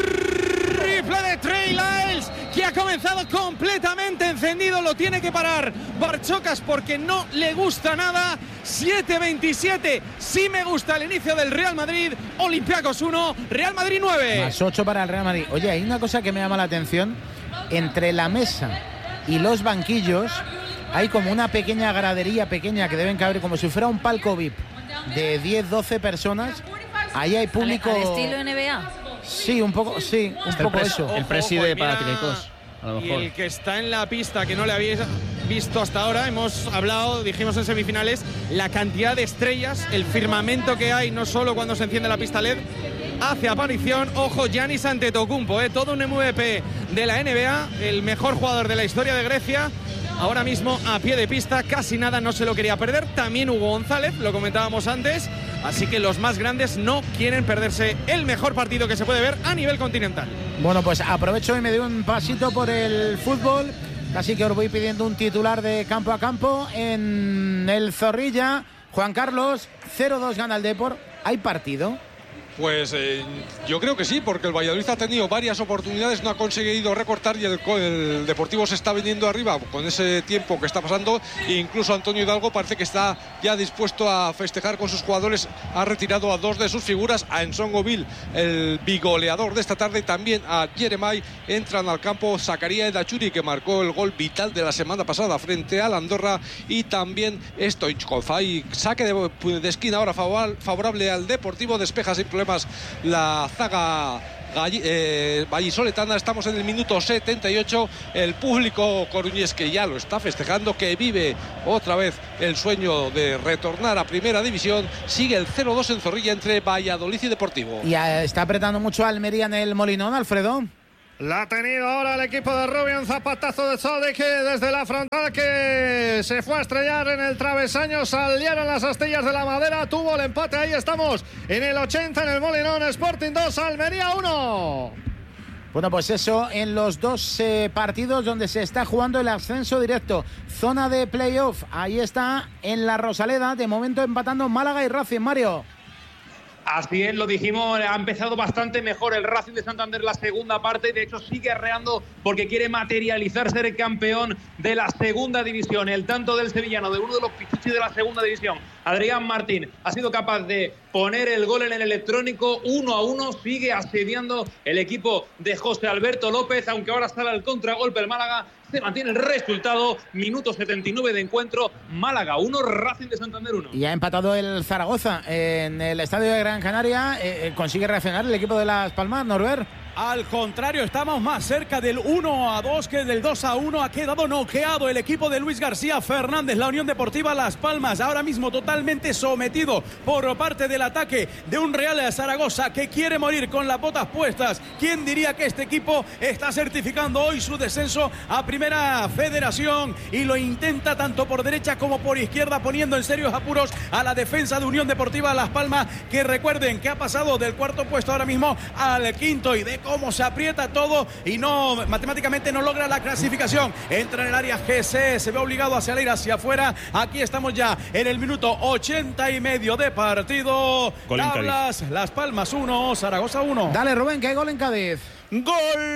Triple de Trey Lyles, que ha comenzado completamente encendido. Lo tiene que parar Barchocas porque no le gusta nada. siete veintisiete, sí me gusta el inicio del Real Madrid. Olympiacos uno, Real Madrid nueve. Más ocho para el Real Madrid. Oye, hay una cosa que me llama la atención. Entre la mesa y los banquillos hay como una pequeña gradería pequeña que deben caber como si fuera un palco V I P de diez, doce personas. Ahí hay público. ¿Al, al estilo N B A? Sí, un poco, sí, un Está poco el pres, eso. El preside para Tirecos. A lo mejor. Y el que está en la pista, que no le habéis visto hasta ahora, hemos hablado, dijimos en semifinales, la cantidad de estrellas, el firmamento que hay, no solo cuando se enciende la pista L E D, hace aparición, ojo, Giannis Antetokounmpo, ¿eh? Todo un M V P de la N B A, el mejor jugador de la historia de Grecia, ahora mismo a pie de pista, casi nada no se lo quería perder. También Hugo González, lo comentábamos antes, así que los más grandes no quieren perderse el mejor partido que se puede ver a nivel continental. Bueno, pues aprovecho y me doy un pasito por el fútbol, así que os voy pidiendo un titular de campo a campo en el Zorrilla. Juan Carlos, cero dos gana el Depor, ¿hay partido? Pues eh, yo creo que sí, porque el Valladolid ha tenido varias oportunidades, no ha conseguido recortar y el, el Deportivo se está viniendo arriba con ese tiempo que está pasando. E incluso Antonio Hidalgo parece que está ya dispuesto a festejar con sus jugadores. Ha retirado a dos de sus figuras, a Ensongoville, el bigoleador de esta tarde, y también a Jeremai. Entran al campo Zakaria Edachuri, que marcó el gol vital de la semana pasada frente al Andorra, y también Stoichkov. Hay saque de, de esquina ahora favorable al Deportivo, despeja sin problemas la zaga Galli, eh, vallisoletana. Estamos en el minuto setenta y ocho. El público coruñés, que ya lo está festejando, que vive otra vez el sueño de retornar a Primera División. Sigue el cero dos en Zorrilla entre Valladolid y Deportivo. Y eh, está apretando mucho Almería en el Molinón, Alfredo. La ha tenido ahora el equipo de Rubio, un zapatazo de Sodic desde la frontal que se fue a estrellar en el travesaño, salieron las astillas de la madera, tuvo el empate, ahí estamos en el ochenta en el Molinón. Sporting dos, Almería uno. Bueno, pues eso en los dos eh, partidos donde se está jugando el ascenso directo, zona de playoff, ahí está en la Rosaleda, de momento empatando Málaga y Racing, Mario. Así es, lo dijimos, ha empezado bastante mejor el Racing de Santander la segunda parte y de hecho sigue arreando porque quiere materializar ser el campeón de la segunda división. El tanto del sevillano, de uno de los pichichis de la segunda división, Adrián Martín, ha sido capaz de poner el gol en el electrónico. Uno a uno, sigue asediando el equipo de José Alberto López, aunque ahora sale al contragolpe el Málaga. Se mantiene el resultado, minuto setenta y nueve de encuentro, Málaga uno, Racing de Santander uno. Y ha empatado el Zaragoza en el estadio de Gran Canaria. Eh, ¿Consigue reaccionar el equipo de Las Palmas, Norbert? Al contrario, estamos más cerca del uno a dos que del dos a uno. Ha quedado noqueado el equipo de Luis García Fernández, la Unión Deportiva Las Palmas, ahora mismo totalmente sometido por parte del ataque de un Real Zaragoza que quiere morir con las botas puestas. ¿Quién diría que este equipo está certificando hoy su descenso a Primera Federación? Y lo intenta tanto por derecha como por izquierda, poniendo en serios apuros a la defensa de Unión Deportiva Las Palmas, que recuerden que ha pasado del cuarto puesto ahora mismo al quinto, y de cómo se aprieta todo y no matemáticamente no logra la clasificación. Entra en el área G C, se ve obligado a salir hacia afuera. Aquí estamos ya en el minuto ochenta y medio de partido. Gol en Tablas, Cádiz. Las Palmas uno, Zaragoza uno. Dale, Rubén, que hay gol en Cádiz. Gol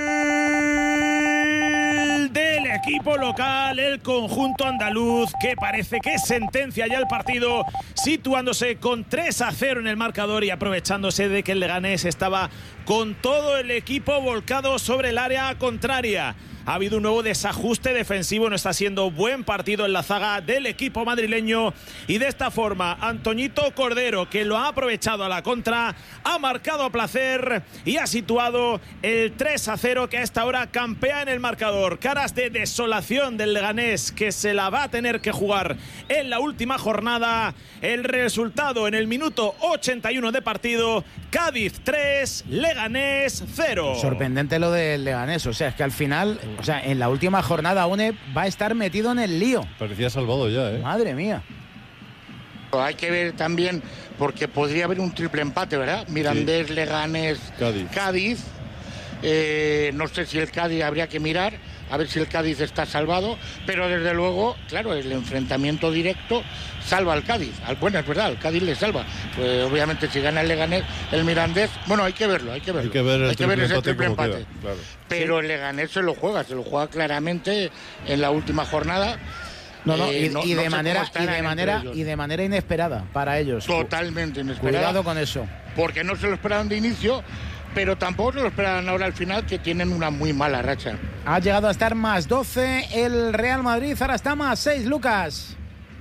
del equipo local, el conjunto andaluz, que parece que sentencia ya el partido, situándose con tres a cero en el marcador y aprovechándose de que el Leganés estaba con todo el equipo volcado sobre el área contraria. Ha habido un nuevo desajuste defensivo, no está siendo buen partido en la zaga del equipo madrileño, y de esta forma Antoñito Cordero, que lo ha aprovechado a la contra, ha marcado a placer y ha situado el tres a cero, que a esta hora campea en el marcador. Caras de desolación del Leganés, que se la va a tener que jugar en la última jornada. El resultado en el minuto ochenta y uno de partido: Cádiz tres, Leganés cero. Sorprendente lo del Leganés, o sea, es que al final, o sea, en la última jornada UNE va a estar metido en el lío. Parecía salvado ya, ¿eh? Madre mía. Hay que ver también, porque podría haber un triple empate, ¿verdad? Mirandés, sí. Leganés, Cádiz. Cádiz. Eh, no sé si el Cádiz habría que mirar, a ver si el Cádiz está salvado, pero desde luego, claro, el enfrentamiento directo salva al Cádiz. Bueno, es verdad, el Cádiz le salva. Pues obviamente si gana el Leganés, el Mirandés, bueno, hay que verlo, hay que verlo. Hay que ver, el hay que ver ese triple empate. Queda, claro. Pero sí. El Leganés se lo juega, se lo juega claramente en la última jornada. No, no, y, eh, no, y de no manera y de manera y de manera inesperada para ellos. Totalmente inesperada. Cuidado con eso. Porque no se lo esperaban de inicio, pero tampoco se lo esperaban ahora al final, que tienen una muy mala racha. Ha llegado a estar más doce el Real Madrid, ahora está más seis, Lucas.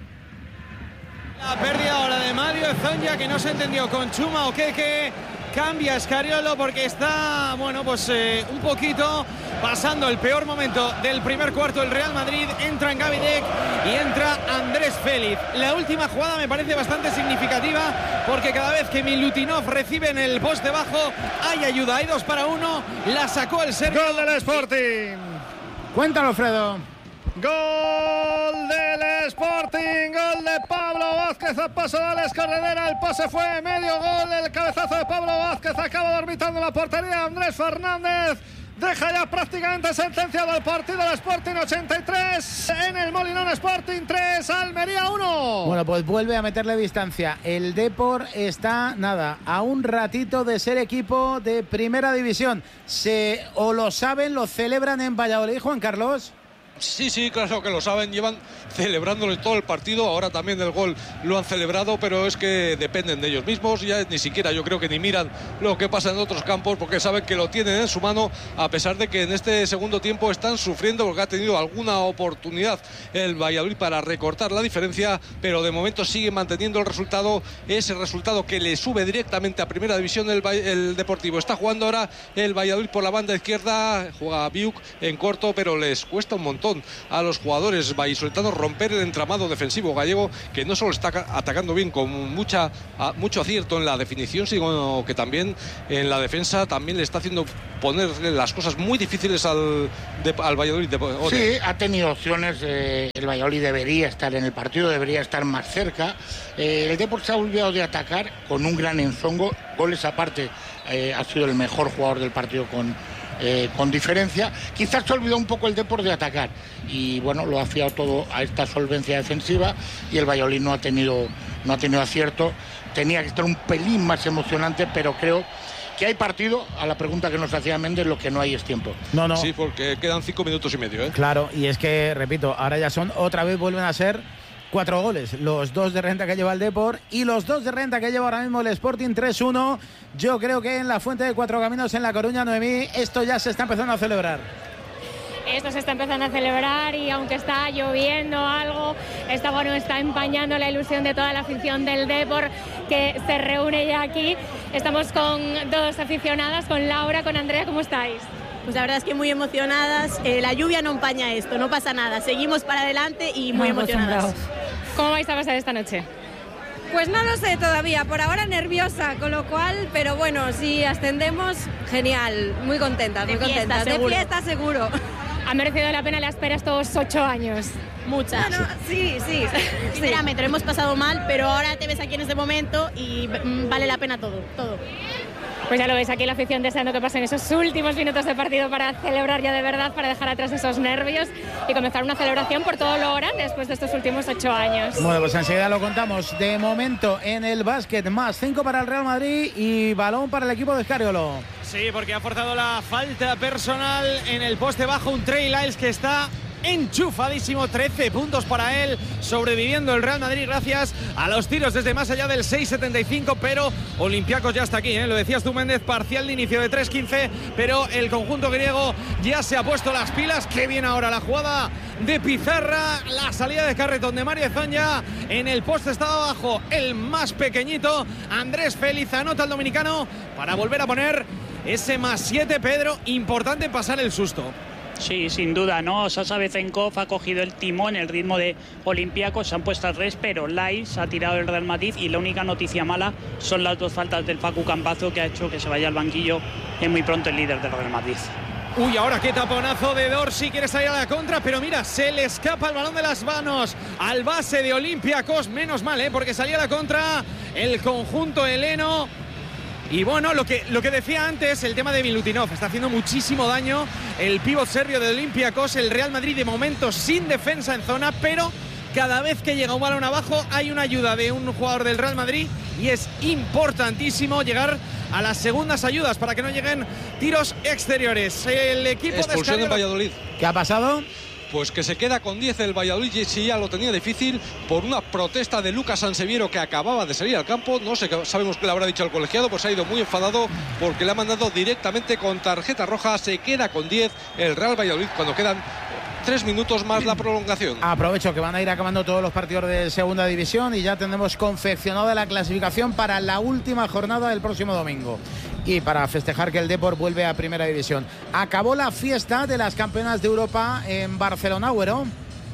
La pérdida ahora de Mario Zonja, que no se entendió con Chuma o Keke. Cambia Escariolo porque está, bueno, pues eh, un poquito pasando el peor momento del primer cuarto el Real Madrid. Entra en Gavidec y entra Andrés Félix. La última jugada me parece bastante significativa, porque cada vez que Milutinov recibe en el poste bajo hay ayuda, hay dos para uno. La sacó el serbio. Gol del Sporting. Cuéntalo, Alfredo. Gol del Sporting, gol de Pablo Vázquez a paso de Alex Corredera, el pase fue medio gol, el cabezazo de Pablo Vázquez acaba orbitando la portería. Andrés Fernández deja ya prácticamente sentenciado el partido del Sporting. Ochenta y tres en el Molinón. Sporting tres, Almería uno. Bueno, pues vuelve a meterle distancia. El Depor está, nada, a un ratito de ser equipo de primera división. Se, o lo saben, lo celebran en Valladolid, Juan Carlos. Sí, sí, claro que lo saben, llevan celebrándole todo el partido, ahora también el gol lo han celebrado, pero es que dependen de ellos mismos, ya ni siquiera yo creo que ni miran lo que pasa en otros campos porque saben que lo tienen en su mano, a pesar de que en este segundo tiempo están sufriendo porque ha tenido alguna oportunidad el Valladolid para recortar la diferencia, pero de momento sigue manteniendo el resultado, ese resultado que le sube directamente a Primera División el, el Deportivo. Está jugando ahora el Valladolid por la banda izquierda, juega Biuk en corto, pero les cuesta un montón a los jugadores vallisoletanos romper el entramado defensivo gallego, que no solo está atacando bien con mucha, mucho acierto en la definición, sino que también en la defensa también le está haciendo poner las cosas muy difíciles al, de, al Valladolid. De, sí, ha tenido opciones, eh, el Valladolid debería estar en el partido, debería estar más cerca. Eh, el Depor se ha olvidado de atacar con un gran enzongo, goles aparte, eh, ha sido el mejor jugador del partido con Eh, con diferencia. Quizás se olvidó un poco el Depor de atacar y bueno, lo ha fiado todo a esta solvencia defensiva y el Valladolid no ha tenido no ha tenido acierto. Tenía que estar un pelín más emocionante, pero creo que hay partido. A la pregunta que nos hacía Méndez, lo que no hay es tiempo. No, no. Sí, porque quedan cinco minutos y medio, ¿eh? Claro, y es que, repito, ahora ya son, otra vez vuelven a ser cuatro goles, los dos de renta que lleva el Depor y los dos de renta que lleva ahora mismo el Sporting, tres uno. Yo creo que en la Fuente de Cuatro Caminos en La Coruña, Noemí, esto ya se está empezando a celebrar. Esto se está empezando a celebrar y aunque está lloviendo algo, está, bueno, está empañando la ilusión de toda la afición del Depor que se reúne ya aquí. Estamos con dos aficionadas, con Laura, con Andrea. ¿Cómo estáis? Pues la verdad es que muy emocionadas. Eh, la lluvia no empaña esto, no pasa nada. Seguimos para adelante y muy emocionadas. ¿Cómo vais a pasar esta noche? Pues no lo sé todavía, por ahora nerviosa, con lo cual, pero bueno, si ascendemos, genial, muy contentas, muy contentas. De fiesta seguro. ¿Ha merecido la pena la espera estos ocho años? Muchas. Bueno, sí, sí. Sinceramente, lo hemos pasado mal, pero ahora te ves aquí en este momento y vale la pena todo, todo. Pues ya lo veis, aquí la afición deseando que pasen esos últimos minutos de partido para celebrar ya de verdad, para dejar atrás esos nervios y comenzar una celebración por todo lo grande después de estos últimos ocho años. Bueno, pues enseguida lo contamos. De momento en el básquet, más cinco para el Real Madrid y balón para el equipo de Escariolo. Sí, porque ha forzado la falta personal en el poste bajo, un Trey Lyles que está enchufadísimo, trece puntos para él, sobreviviendo el Real Madrid gracias a los tiros desde más allá del seis setenta y cinco, pero Olympiacos ya está aquí, ¿eh? Lo decías tú, Méndez, parcial de inicio de tres quince, pero el conjunto griego ya se ha puesto las pilas. Qué bien ahora la jugada de Pizarra, la salida de carretón de Mario Zonja, en el poste estaba abajo el más pequeñito, Andrés Félix, anota el dominicano para volver a poner ese más siete. Pedro, importante pasar el susto. Sí, sin duda, ¿no? Sasa Bezenkov ha cogido el timón, el ritmo de Olympiacos, se han puesto al revés, pero Lyles ha tirado el Real Madrid y la única noticia mala son las dos faltas del Facu Campazo, que ha hecho que se vaya al banquillo en muy pronto el líder del Real Madrid. Uy, ahora qué taponazo de Dorsey, quiere salir a la contra, pero mira, se le escapa el balón de las manos al base de Olympiacos, menos mal, ¿eh? Porque salía a la contra el conjunto heleno. Y bueno, lo que, lo que decía antes, el tema de Milutinov, está haciendo muchísimo daño el pívot serbio de Olympiacos. El Real Madrid de momento sin defensa en zona, pero cada vez que llega un balón abajo hay una ayuda de un jugador del Real Madrid y es importantísimo llegar a las segundas ayudas para que no lleguen tiros exteriores. El equipo expulsión de en Valladolid. ¿Qué ha pasado? Pues que se queda con diez el Valladolid, y si ya lo tenía difícil por una protesta de Lucas Sanseviero, que acababa de salir al campo. No sé, sabemos qué le habrá dicho al colegiado, pues ha ido muy enfadado porque le ha mandado directamente con tarjeta roja. Se queda con diez el Real Valladolid cuando quedan tres minutos más la prolongación. Aprovecho que van a ir acabando todos los partidos de segunda división y ya tendremos confeccionada la clasificación para la última jornada del próximo domingo. Y para festejar que el Depor vuelve a primera división. Acabó la fiesta de las campeonas de Europa en Barcelona, Güero.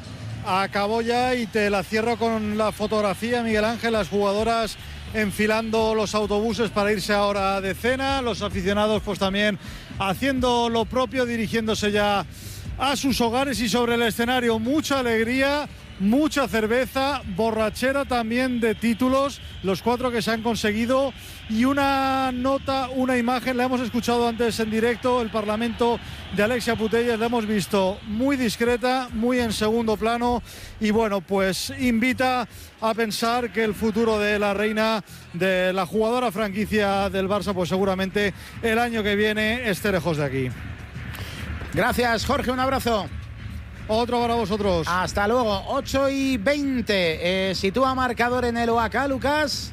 Acabó ya y te la cierro con la fotografía, Miguel Ángel, las jugadoras enfilando los autobuses para irse ahora de cena, los aficionados pues también haciendo lo propio, dirigiéndose ya a sus hogares y sobre el escenario mucha alegría, mucha cerveza, borrachera también de títulos, los cuatro que se han conseguido y una nota, una imagen, la hemos escuchado antes en directo, el Parlamento de Alexia Putellas, la hemos visto muy discreta, muy en segundo plano y bueno, pues invita a pensar que el futuro de la reina, de la jugadora franquicia del Barça, pues seguramente el año que viene esté lejos de aquí. Gracias, Jorge, un abrazo. Otro para vosotros. Hasta luego, ocho y veinte. Eh, sitúa marcador en el O A K, Lucas.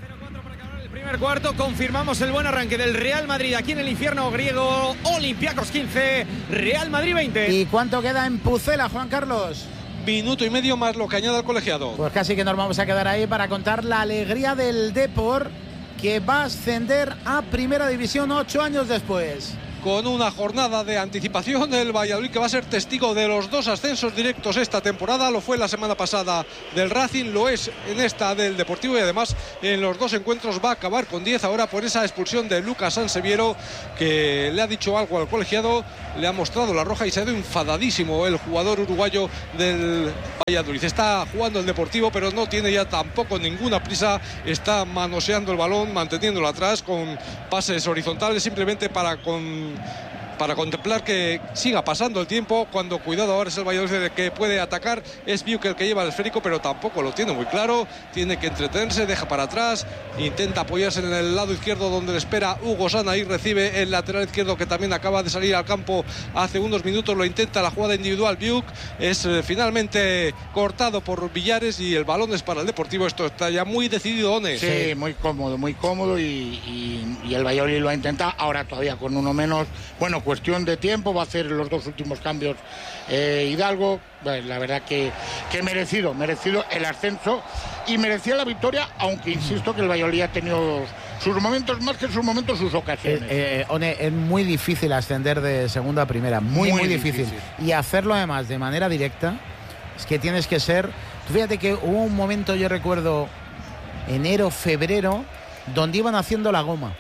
Primer cuarto, confirmamos el buen arranque del Real Madrid aquí en el infierno griego. Olympiacos quince, Real Madrid veinte. ¿Y cuánto queda en Pucela, Juan Carlos? Minuto y medio más lo que añade el colegiado. Pues casi que nos vamos a quedar ahí para contar la alegría del Depor, que va a ascender a Primera División ocho años después. Con una jornada de anticipación, el Valladolid, que va a ser testigo de los dos ascensos directos esta temporada. Lo fue la semana pasada del Racing, lo es en esta del Deportivo, y además en los dos encuentros va a acabar con diez ahora por esa expulsión de Lucas Sanseviero, que le ha dicho algo al colegiado, le ha mostrado la roja y se ha ido enfadadísimo el jugador uruguayo del Valladolid. Está jugando el Deportivo, pero no tiene ya tampoco ninguna prisa, está manoseando el balón, manteniéndolo atrás con pases horizontales, simplemente para con para contemplar que siga pasando el tiempo, cuando cuidado ahora es el Valladolid de que puede atacar. Es Biuk el que lleva el esférico, pero tampoco lo tiene muy claro, tiene que entretenerse, deja para atrás, intenta apoyarse en el lado izquierdo donde le espera Hugo Sana, y recibe el lateral izquierdo que también acaba de salir al campo hace unos minutos, lo intenta la jugada individual. Biuk es eh, finalmente cortado por Villares y el balón es para el Deportivo. Esto está ya muy decidido, One. Sí, muy cómodo, muy cómodo, y, y, y el Valladolid lo ha intentado, ahora todavía con uno menos. Bueno, cuestión de tiempo, va a hacer los dos últimos cambios eh, Hidalgo. Bueno, la verdad que, que merecido, merecido el ascenso y merecía la victoria, aunque insisto que el Valladolid ha tenido sus momentos, más que sus momentos, sus ocasiones. Eh, eh, One, es muy difícil ascender de segunda a primera, muy, muy, muy difícil. difícil. Y hacerlo además de manera directa, es que tienes que ser... Tú fíjate que hubo un momento, yo recuerdo, enero, febrero, donde iban haciendo la goma.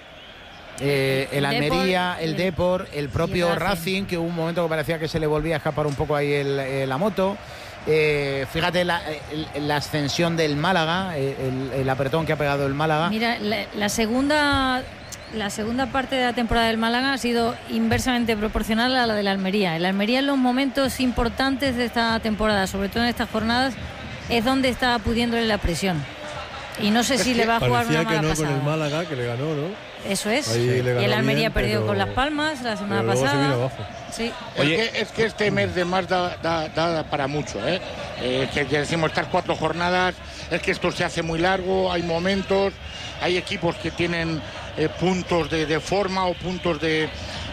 Eh, el Almería, el Depor, el propio Racing. Racing, que hubo un momento que parecía que se le volvía a escapar un poco ahí el, el, la moto. Eh, fíjate la, el, la ascensión del Málaga, el, el apretón que ha pegado el Málaga. Mira, la, la segunda la segunda parte de la temporada del Málaga ha sido inversamente proporcional a la del Almería. El Almería en los momentos importantes de esta temporada, sobre todo en estas jornadas, es donde está pudiéndole la presión. Y no sé es si le va a jugar una mala que no pasada. Con el Málaga, que le ganó, ¿no? Eso es. Y el Almería bien, perdió pero... con Las Palmas la semana pero luego pasada. se vino abajo. Sí. Oye, es que, es que este mes de más da, da, da para mucho, ¿eh? Eh, que, que decimos estas cuatro jornadas, es que esto se hace muy largo, hay momentos, hay equipos que tienen eh, puntos de, de forma o puntos de,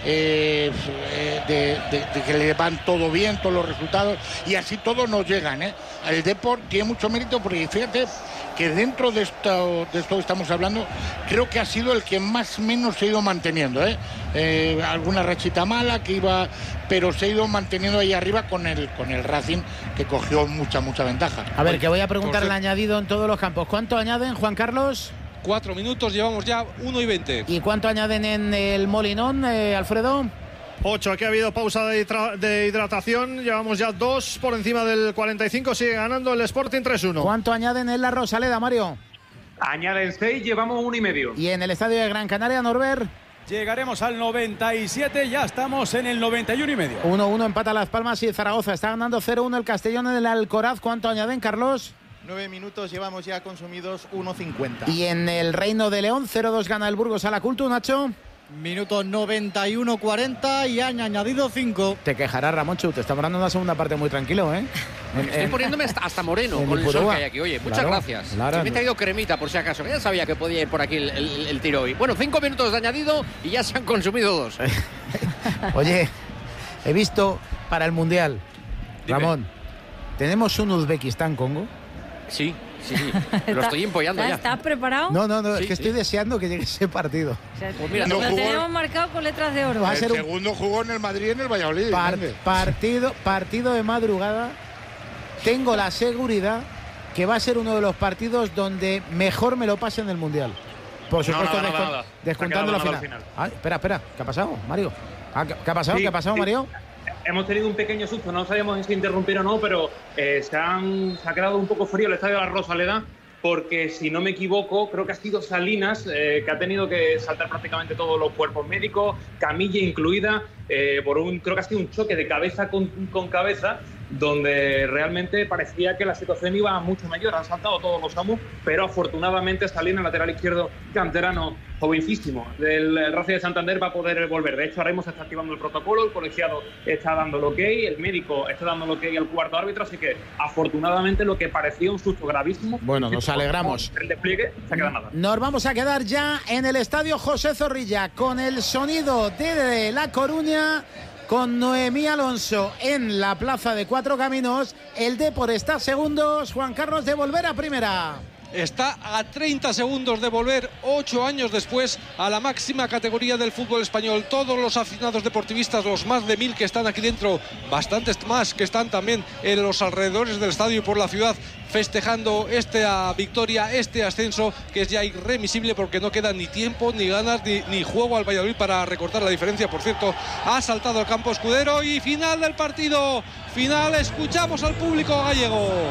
eh, de, de, de que le van todo bien, todos los resultados, y así todos nos llegan, ¿eh? El Depor tiene mucho mérito porque fíjate que dentro de esto, de esto que estamos hablando, creo que ha sido el que más o menos se ha ido manteniendo, ¿eh? Eh, alguna rachita mala que iba, pero se ha ido manteniendo ahí arriba con el, con el Racing, que cogió mucha, mucha ventaja. A ver, que voy a preguntar el añadido en todos los campos. ¿Cuánto añaden, Juan Carlos? Cuatro minutos, llevamos ya uno y veinte. ¿Y cuánto añaden en el Molinón, eh, Alfredo? ocho, aquí ha habido pausa de, de hidratación, llevamos ya dos por encima del cuarenta y cinco, sigue ganando el Sporting tres uno. ¿Cuánto añaden en la Rosaleda, Mario? Añaden seis, llevamos uno y medio. ¿Y en el estadio de Gran Canaria, Norbert? Llegaremos al noventa y siete, ya estamos en el noventa y uno y medio. uno uno empata Las Palmas y Zaragoza, está ganando cero uno el Castellón en el Alcoraz. ¿Cuánto añaden, Carlos? Nueve minutos, llevamos ya consumidos uno cincuenta. ¿Y en el Reino de León, cero dos gana el Burgos a la Cultu, Nacho? Minuto noventa y uno cuarenta y han añadido cinco. Te quejarás, Ramonchu, te estamos dando una segunda parte muy tranquilo, ¿eh? En, Estoy en, poniéndome hasta moreno con el sol que hay aquí. Oye, muchas claro, gracias. Claro. Se me he traído cremita por si acaso. Ya sabía que podía ir por aquí el, el, el tiro hoy. Bueno, cinco minutos de añadido y ya se han consumido dos. Oye, he visto para el Mundial, Dime. Ramón, ¿tenemos un Uzbekistán-Congo? Sí. Sí, sí, lo estoy empollando ya. ¿Estás preparado? No, no, no, sí, es que sí. estoy deseando que llegue ese partido. O sea, pues mira, lo jugó... tenemos marcado con letras de oro. Va a ser el un... segundo jugó en el Madrid y en el Valladolid. Par partido, partido de madrugada. Tengo la seguridad que va a ser uno de los partidos donde mejor me lo pase en el Mundial. Por supuesto, no, no, descont... nada. descontando la final. final. Ay, espera, espera, ¿qué ha pasado, Mario? ¿Qué, qué ha pasado? Sí, ¿Qué ha pasado, sí. Mario? Hemos tenido un pequeño susto, no sabíamos si interrumpir o no, pero eh, se, han, se ha quedado un poco frío el estadio de la Rosaleda, porque si no me equivoco, creo que ha sido Salinas, eh, que ha tenido que saltar prácticamente todos los cuerpos médicos, camilla incluida, eh, por un, creo que ha sido un choque de cabeza con, con cabeza, donde realmente parecía que la situación iba mucho mayor. Han saltado todos los amos, pero afortunadamente Salina, lateral izquierdo canterano, jovencísimo, del Racing de Santander, va a poder volver. De hecho, ahora mismo se está activando el protocolo, el colegiado está dando el ok, el médico está dando el ok al cuarto árbitro, así que afortunadamente lo que parecía un susto gravísimo. Bueno, nos alegramos. El despliegue se queda nada. Nos vamos a quedar ya en el estadio José Zorrilla con el sonido de La Coruña, con Noemí Alonso en la plaza de Cuatro Caminos. El Depor está a segundos, Juan Carlos, de volver a primera. Está a treinta segundos de volver, ocho años después, a la máxima categoría del fútbol español. Todos los aficionados deportivistas, los más de mil que están aquí dentro, bastantes más que están también en los alrededores del estadio y por la ciudad, festejando esta victoria, este ascenso, que es ya irremisible porque no queda ni tiempo, ni ganas, ni, ni juego al Valladolid para recortar la diferencia. Por cierto, ha saltado el campo Escudero y final del partido. Final, escuchamos al público gallego.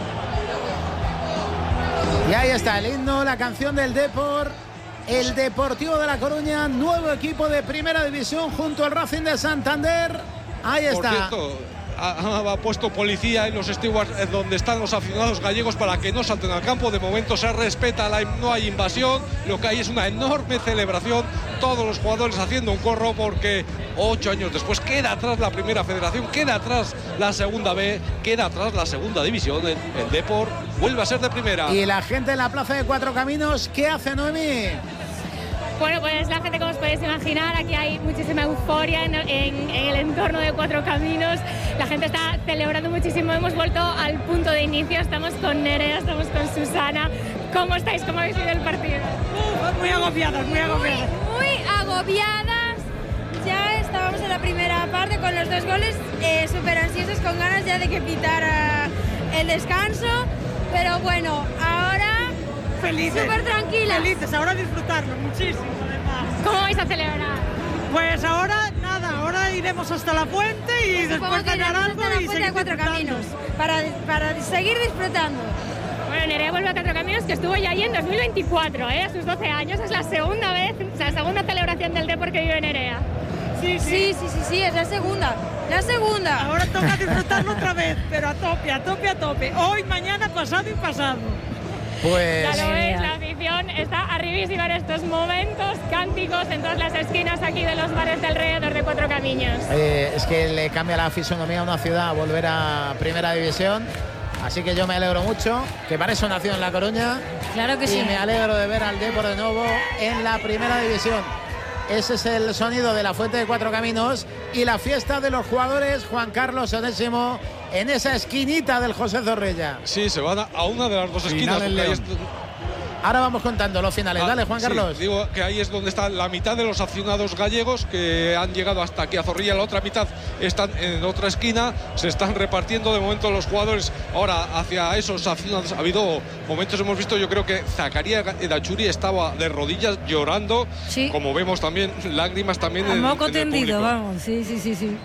Y ahí está el himno, la canción del Depor, el Deportivo de La Coruña, nuevo equipo de Primera División junto al Racing de Santander. Ahí está. Por cierto, ha, ha puesto policía en los stewards donde están los aficionados gallegos para que no salten al campo. De momento se respeta, la, no hay invasión, lo que hay es una enorme celebración, todos los jugadores haciendo un corro porque ocho años después queda atrás la Primera Federación, queda atrás la Segunda B, queda atrás la Segunda División. El, el Depor vuelve a ser de primera. Y la gente en la plaza de Cuatro Caminos, ¿qué hace, Noemí? Bueno, pues la gente, como os podéis imaginar, aquí hay muchísima euforia en, en, en el entorno de Cuatro Caminos. La gente está celebrando muchísimo. Hemos vuelto al punto de inicio. Estamos con Nerea, estamos con Susana. ¿Cómo estáis? ¿Cómo habéis vivido el partido? Uh, muy agobiadas, muy agobiadas. Muy, muy agobiadas. Ya estábamos en la primera parte con los dos goles, eh, súper ansiosos, con ganas ya de que pitara el descanso. Pero bueno, ahora... Felices. Súper tranquilas. Felices, ahora disfrutarlo muchísimo, además. ¿Cómo vais a celebrar? Pues ahora, nada, ahora iremos hasta la fuente y pues después ganar algo hasta la y fuente seguir de Cuatro Caminos para, para seguir disfrutando. Bueno, Nerea vuelve a Cuatro Caminos, que estuvo ya allí en dos mil veinticuatro, ¿eh? A sus doce años. Es la segunda vez, o sea, la segunda celebración del Depor que vive Nerea. Sí sí. sí, sí, sí, sí, es la segunda. La segunda. Ahora toca disfrutarlo otra vez, pero a tope, a tope, a tope. Hoy, mañana, pasado y pasado. Pues... Ya lo veis, la afición está arribísima en estos momentos, cánticos en todas las esquinas aquí de los bares de alrededor de Cuatro Caminos. Eh, es que le cambia la fisonomía a una ciudad a volver a Primera División. Así que yo me alegro mucho, que para eso nació en La Coruña. Claro que y sí. Y me alegro de ver al Depor de nuevo en la Primera División. Ese es el sonido de la Fuente de Cuatro Caminos y la fiesta de los jugadores, Juan Carlos Onésimo, en esa esquinita del José Zorrilla. Sí, se van a una de las dos esquinas. Ahora vamos contando los finales. Dale, Juan Carlos. Sí, digo que ahí es donde está la mitad de los aficionados gallegos que han llegado hasta aquí a Zorrilla. La otra mitad están en otra esquina. Se están repartiendo de momento los jugadores ahora hacia esos aficionados. Ha habido momentos, hemos visto, yo creo que Zacarías Edachuri estaba de rodillas llorando. Sí. Como vemos también, lágrimas también a en, moco en el tendido, público. vamos. Sí, sí, sí, sí.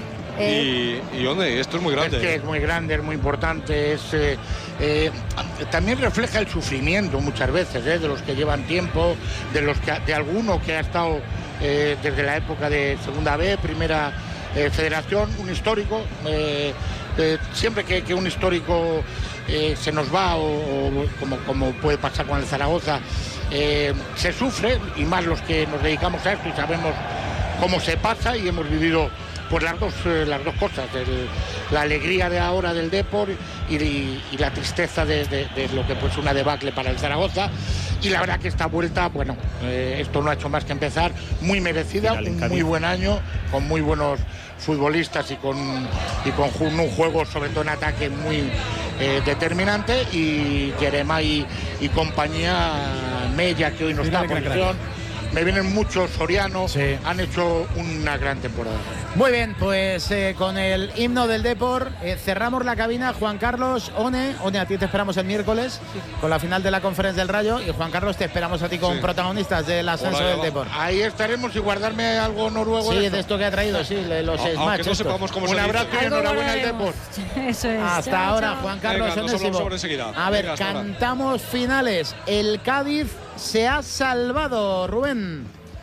Y, y One, esto es muy grande. Es que es muy grande, es muy importante. Es, eh, eh, también refleja el sufrimiento muchas veces, eh, de los que llevan tiempo, de los que de alguno que ha estado eh, desde la época de Segunda B, Primera eh, Federación, un histórico. Eh, eh, siempre que, que un histórico eh, se nos va, o, o como, como puede pasar con el Zaragoza, eh, se sufre, y más los que nos dedicamos a esto y sabemos cómo se pasa, y hemos vivido pues las dos, eh, las dos cosas, el, la alegría de ahora del Depor y, y, y la tristeza de, de, de lo que pues una debacle para el Zaragoza. Y la verdad que esta vuelta, bueno, eh, esto no ha hecho más que empezar, muy merecida, un muy buen año, con muy buenos futbolistas y con, y con un juego sobre todo en ataque muy eh, determinante, y Jeremai y, y compañía, Mella, que hoy no está en posición. Me vienen muchos, Soriano, sí. Han hecho una gran temporada. Muy bien, pues eh, con el himno del Depor eh, cerramos la cabina. Juan Carlos, One, One, a ti te esperamos el miércoles sí. con la final de la Conferencia del Rayo, y Juan Carlos, te esperamos a ti con sí. protagonistas del ascenso Hola, del Depor. Ahí estaremos, y guardarme algo noruego. Sí, de, de esto que ha traído, sí, los a, Smash. No sepamos cómo un abrazo y enhorabuena al Depor. Eso es. Hasta chao, ahora, chao. Juan Carlos Onésimo. A ver, Venga, cantamos ahora. Finales. El Cádiz se ha salvado, Rubén.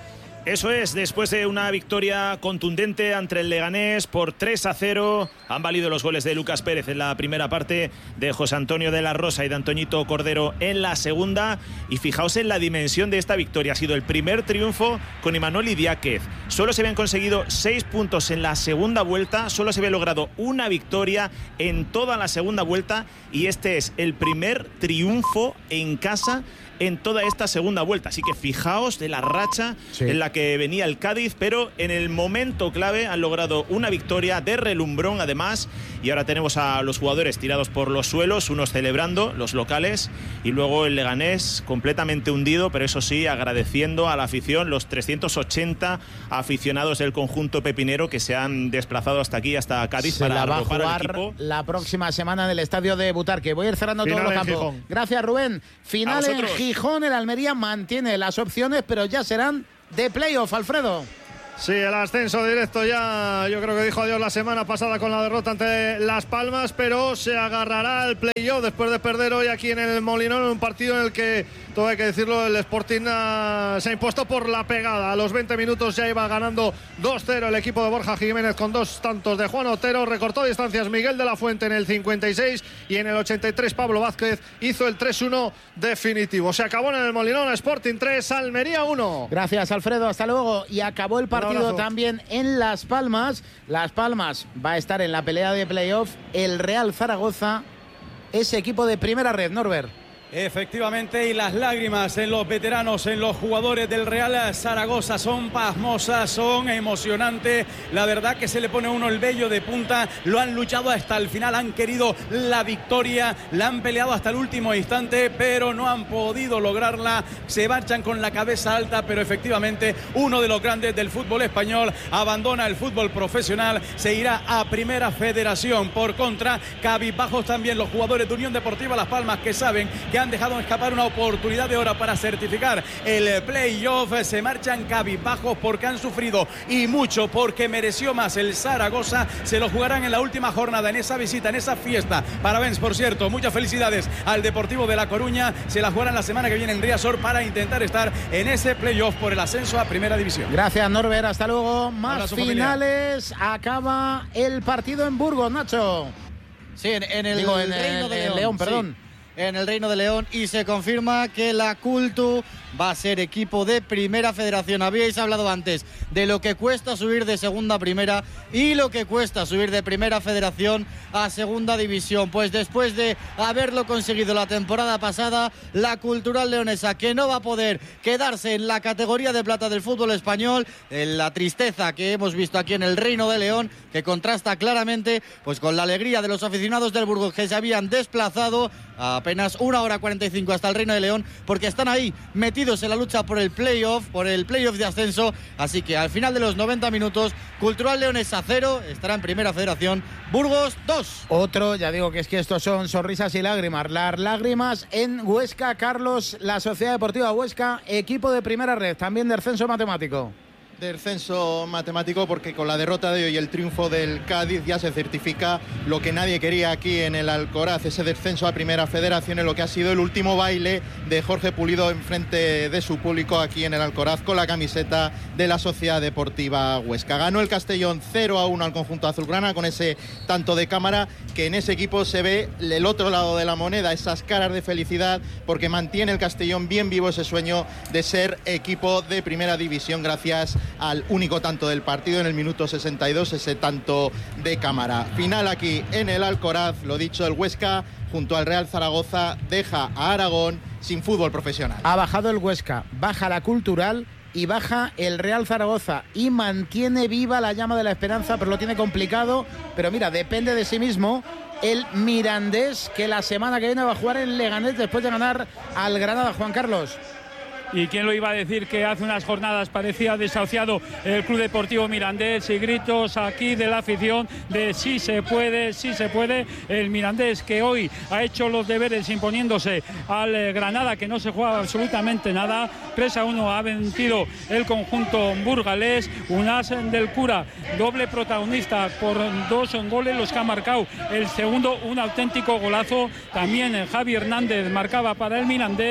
Eso es, después de una victoria contundente ante el Leganés por tres a cero, han valido los goles de Lucas Pérez en la primera parte, de José Antonio de la Rosa y de Antoñito Cordero en la segunda. Y fijaos en la dimensión de esta victoria, ha sido el primer triunfo con Imanol Idiáquez. Solo se habían conseguido seis puntos en la segunda vuelta, solo se había logrado una victoria en toda la segunda vuelta y este es el primer triunfo en casa en toda esta segunda vuelta. Así que fijaos de la racha sí. en la que venía el Cádiz, pero en el momento clave han logrado una victoria de relumbrón además, y ahora tenemos a los jugadores tirados por los suelos, unos celebrando, los locales, y luego el Leganés completamente hundido, pero eso sí, agradeciendo a la afición, los trescientos ochenta aficionados del conjunto pepinero que se han desplazado hasta aquí, hasta Cádiz, se para la va a arropar al jugar equipo. La próxima semana en el estadio de Butarque. Voy a ir cerrando Final todos los en campos. Gijón. Gracias, Rubén. Final en Gijón, el Almería mantiene las opciones, pero ya serán de playoff, Alfredo. Sí, el ascenso directo ya, yo creo que dijo adiós la semana pasada con la derrota ante Las Palmas, pero se agarrará al playoff después de perder hoy aquí en el Molinón, en un partido en el que, todo hay que decirlo, el Sporting uh, se ha impuesto por la pegada. A los veinte minutos ya iba ganando dos cero el equipo de Borja Jiménez con dos tantos de Juan Otero. Recortó distancias Miguel de la Fuente en el cincuenta y seis y en el ochenta y tres Pablo Vázquez hizo el tres uno definitivo. Se acabó en el Molinón, Sporting tres, Almería uno. Gracias, Alfredo, hasta luego. Y acabó el partido también en Las Palmas. Las Palmas va a estar en la pelea de playoff. El Real Zaragoza, ese equipo de primera red, Norbert. Efectivamente, y las lágrimas en los veteranos, en los jugadores del Real Zaragoza son pasmosas, son emocionantes. La verdad que se le pone a uno el vello de punta. Lo han luchado hasta el final, han querido la victoria, la han peleado hasta el último instante, pero no han podido lograrla. Se marchan con la cabeza alta, pero efectivamente uno de los grandes del fútbol español abandona el fútbol profesional, se irá a Primera Federación. Por contra, cabizbajos también los jugadores de Unión Deportiva Las Palmas, que saben que han dejado escapar una oportunidad de oro para certificar el playoff. Se marchan cabizbajos porque han sufrido y mucho, porque mereció más el Zaragoza. Se lo jugarán en la última jornada, en esa visita, en esa fiesta. Parabéns, por cierto, muchas felicidades al Deportivo de La Coruña. Se la jugarán la semana que viene en Riazor para intentar estar en ese playoff por el ascenso a Primera División. Gracias, Norbert, hasta luego. Más Abrazo, finales. familia. Acaba el partido en Burgos, Nacho. Sí, en, en el Digo, en, Reino en, de en León, León, sí. perdón. En el Reino de León, y se confirma que la Cultu va a ser equipo de Primera Federación. Habíais hablado antes de lo que cuesta subir de Segunda a Primera y lo que cuesta subir de Primera Federación a Segunda División. Pues después de haberlo conseguido la temporada pasada, la Cultural Leonesa, que no va a poder quedarse en la categoría de plata del fútbol español, en la tristeza que hemos visto aquí en el Reino de León, que contrasta claramente pues con la alegría de los aficionados del Burgos, que se habían desplazado a apenas una hora cuarenta y cinco hasta el Reino de León, porque están ahí metidos en la lucha por el playoff, por el playoff de ascenso. Así que al final de los noventa minutos, Cultural Leonesa cero, estará en Primera Federación, Burgos dos. Otro, ya digo que es que estos son sonrisas y lágrimas. Las lágrimas en Huesca, Carlos, la Sociedad Deportiva Huesca, equipo de primera red, también de descenso matemático. Descenso matemático, porque con la derrota de hoy y el triunfo del Cádiz ya se certifica lo que nadie quería aquí en el Alcoraz, ese descenso a Primera Federación, en lo que ha sido el último baile de Jorge Pulido en frente de su público aquí en el Alcoraz con la camiseta de la Sociedad Deportiva Huesca. Ganó el Castellón cero a uno al conjunto azulgrana con ese tanto de cámara, que en ese equipo se ve el otro lado de la moneda, esas caras de felicidad, porque mantiene el Castellón bien vivo ese sueño de ser equipo de Primera División gracias al único tanto del partido en el minuto sesenta y dos, ese tanto de cámara. Final aquí en el Alcoraz, lo dicho, el Huesca junto al Real Zaragoza deja a Aragón sin fútbol profesional. Ha bajado el Huesca, baja la Cultural y baja el Real Zaragoza y mantiene viva la llama de la esperanza, pero lo tiene complicado. Pero mira, depende de sí mismo el Mirandés, que la semana que viene va a jugar en Leganés después de ganar al Granada. Juan Carlos. ¿Y quién lo iba a decir que hace unas jornadas parecía desahuciado el Club Deportivo Mirandés? Y gritos aquí de la afición de sí se puede, sí se puede. El Mirandés, que hoy ha hecho los deberes imponiéndose al Granada, que no se juega absolutamente nada. tres a uno ha vencido el conjunto burgalés. Un as del Cura, doble protagonista por dos goles los que ha marcado. El segundo, un auténtico golazo. También Javi Hernández marcaba para el Mirandés.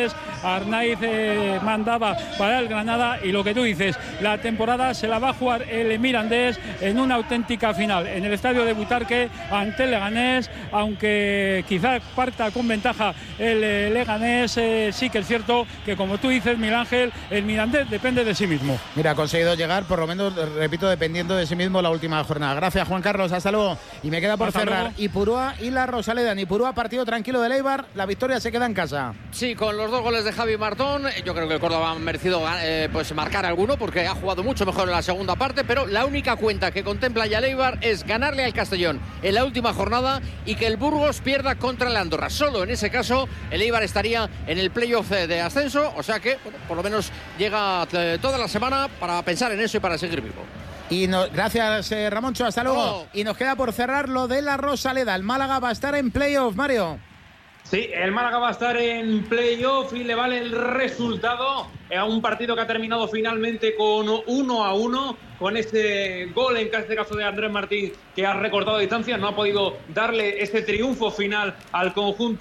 Arnaiz eh, mandaba para el Granada, y lo que tú dices, la temporada se la va a jugar el Mirandés en una auténtica final en el estadio de Butarque ante el Leganés, aunque quizá parta con ventaja el eh, Leganés. Eh, sí que es cierto que, como tú dices, Miguel Ángel, el Mirandés depende de sí mismo. Mira, ha conseguido llegar, por lo menos, repito, dependiendo de sí mismo la última jornada. Gracias, Juan Carlos, hasta luego. Y me queda por hasta cerrar luego. Ipurúa y la Rosaleda. En Ipurúa, partido tranquilo del Eibar, la victoria se queda en casa. Sí, con los dos goles de Javi Martón, yo creo que el Córdoba ha merecido eh, pues marcar alguno, porque ha jugado mucho mejor en la segunda parte, pero la única cuenta que contempla ya el Eibar es ganarle al Castellón en la última jornada y que el Burgos pierda contra el Andorra. Solo en ese caso el Eibar estaría en el playoff de ascenso, o sea que bueno, por lo menos llega eh, toda la semana para pensar en eso y para seguir vivo. Y no, gracias, eh, Ramoncho, hasta luego. Oh. Y nos queda por cerrar lo de la Rosaleda. El Málaga va a estar en playoff, Mario. Sí, el Málaga va a estar en playoff y le vale el resultado a un partido que ha terminado finalmente con uno a uno, con ese gol en este caso de Andrés Martín, que ha recortado distancia, no ha podido darle ese triunfo final al conjunto